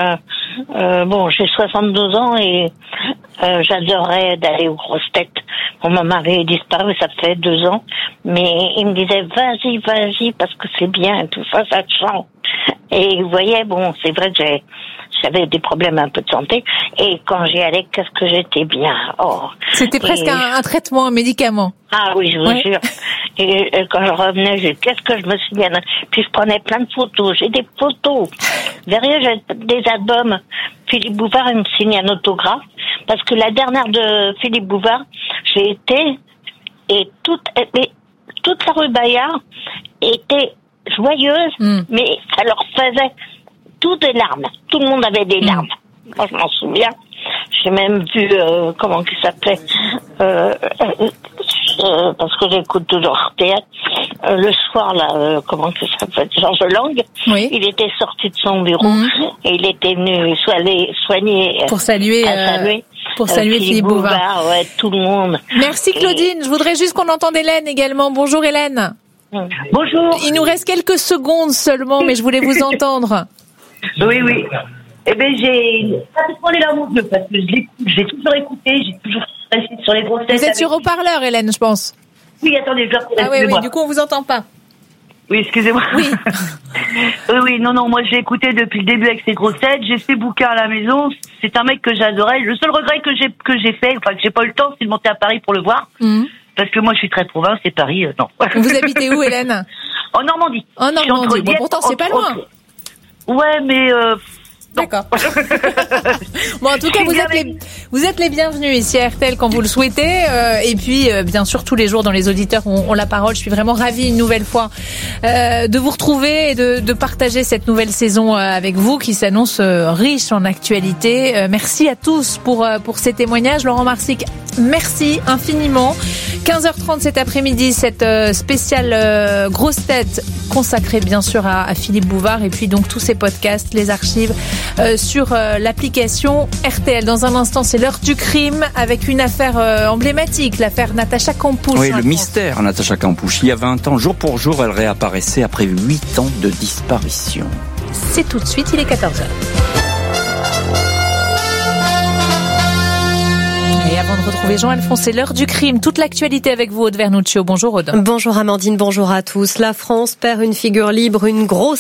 j'ai 62 ans et j'adorais d'aller aux grosses têtes. Mon mari est disparu, ça fait 2 ans. Mais il me disait, vas-y, parce que c'est bien, tout ça, ça te chante. Et vous voyez, c'est vrai que j'avais des problèmes un peu de santé. Et quand j'y allais, qu'est-ce que j'étais bien. C'était presque un traitement, un médicament. Ah oui, je vous jure. Et quand je revenais, qu'est-ce que je me suis bien... Puis je prenais plein de photos. J'ai des photos. Derrière, j'ai des albums. Philippe Bouvard, il me signe un autographe. Parce que la dernière de Philippe Bouvard, j'ai été... Et toute la rue Bayard était joyeuse, mais ça leur faisait tout des larmes. Tout le monde avait des larmes. Moi, je m'en souviens. J'ai même vu, comment il s'appelait, parce que j'écoute toujours RTL, le soir, là, comment il s'appelle, Georges Lang, il était sorti de son bureau et il était venu soigner pour saluer Philippe Bouvard. Tout le monde. Merci Claudine. Je voudrais juste qu'on entende Hélène également. Bonjour Hélène. Bonjour. Il nous reste quelques secondes seulement, mais je voulais vous entendre. Oui. Eh bien, j'ai pratiquement les larmes aux yeux parce que j'ai toujours écouté, j'ai toujours resté sur les grosses têtes. Vous êtes sur haut-parleur, Hélène, je pense. Oui, attendez, je oui, du coup, on vous entend pas. Oui, excusez-moi. Oui. Oui, non, moi j'ai écouté depuis le début avec ses grosses têtes. J'ai fait bouquin à la maison. C'est un mec que j'adorais. Le seul regret que j'ai fait, enfin que j'ai pas eu le temps, c'est de monter à Paris pour le voir. Parce que moi je suis très province et Paris, non. Vous habitez où, Hélène? En Normandie. En Normandie. Bon, pourtant c'est pas loin. Ouais, mais d'accord. Bon, en tout cas, vous êtes les bienvenus ici à RTL quand vous le souhaitez. Et puis, bien sûr, tous les jours dans Les Auditeurs ont la parole. Je suis vraiment ravie une nouvelle fois de vous retrouver et de partager cette nouvelle saison avec vous qui s'annonce riche en actualité. Merci à tous pour ces témoignages. Laurent Marsic, merci infiniment. 15h30 cet après-midi, cette spéciale grosse tête consacrée bien sûr à Philippe Bouvard et puis donc tous ces podcasts, les archives sur l'application RTL. Dans un instant, c'est l'heure du crime avec une affaire emblématique, l'affaire Natacha Campouche. Oui, le mystère Natacha Campouche. Il y a 20 ans, jour pour jour, elle réapparaissait après 8 ans de disparition. C'est tout de suite, il est 14h. Et avant de retrouver Jean-Alphonse, c'est l'heure du crime. Toute l'actualité avec vous, Aude Vernuccio. Bonjour Aude. Bonjour Amandine, bonjour à tous. La France perd une figure libre, une grosse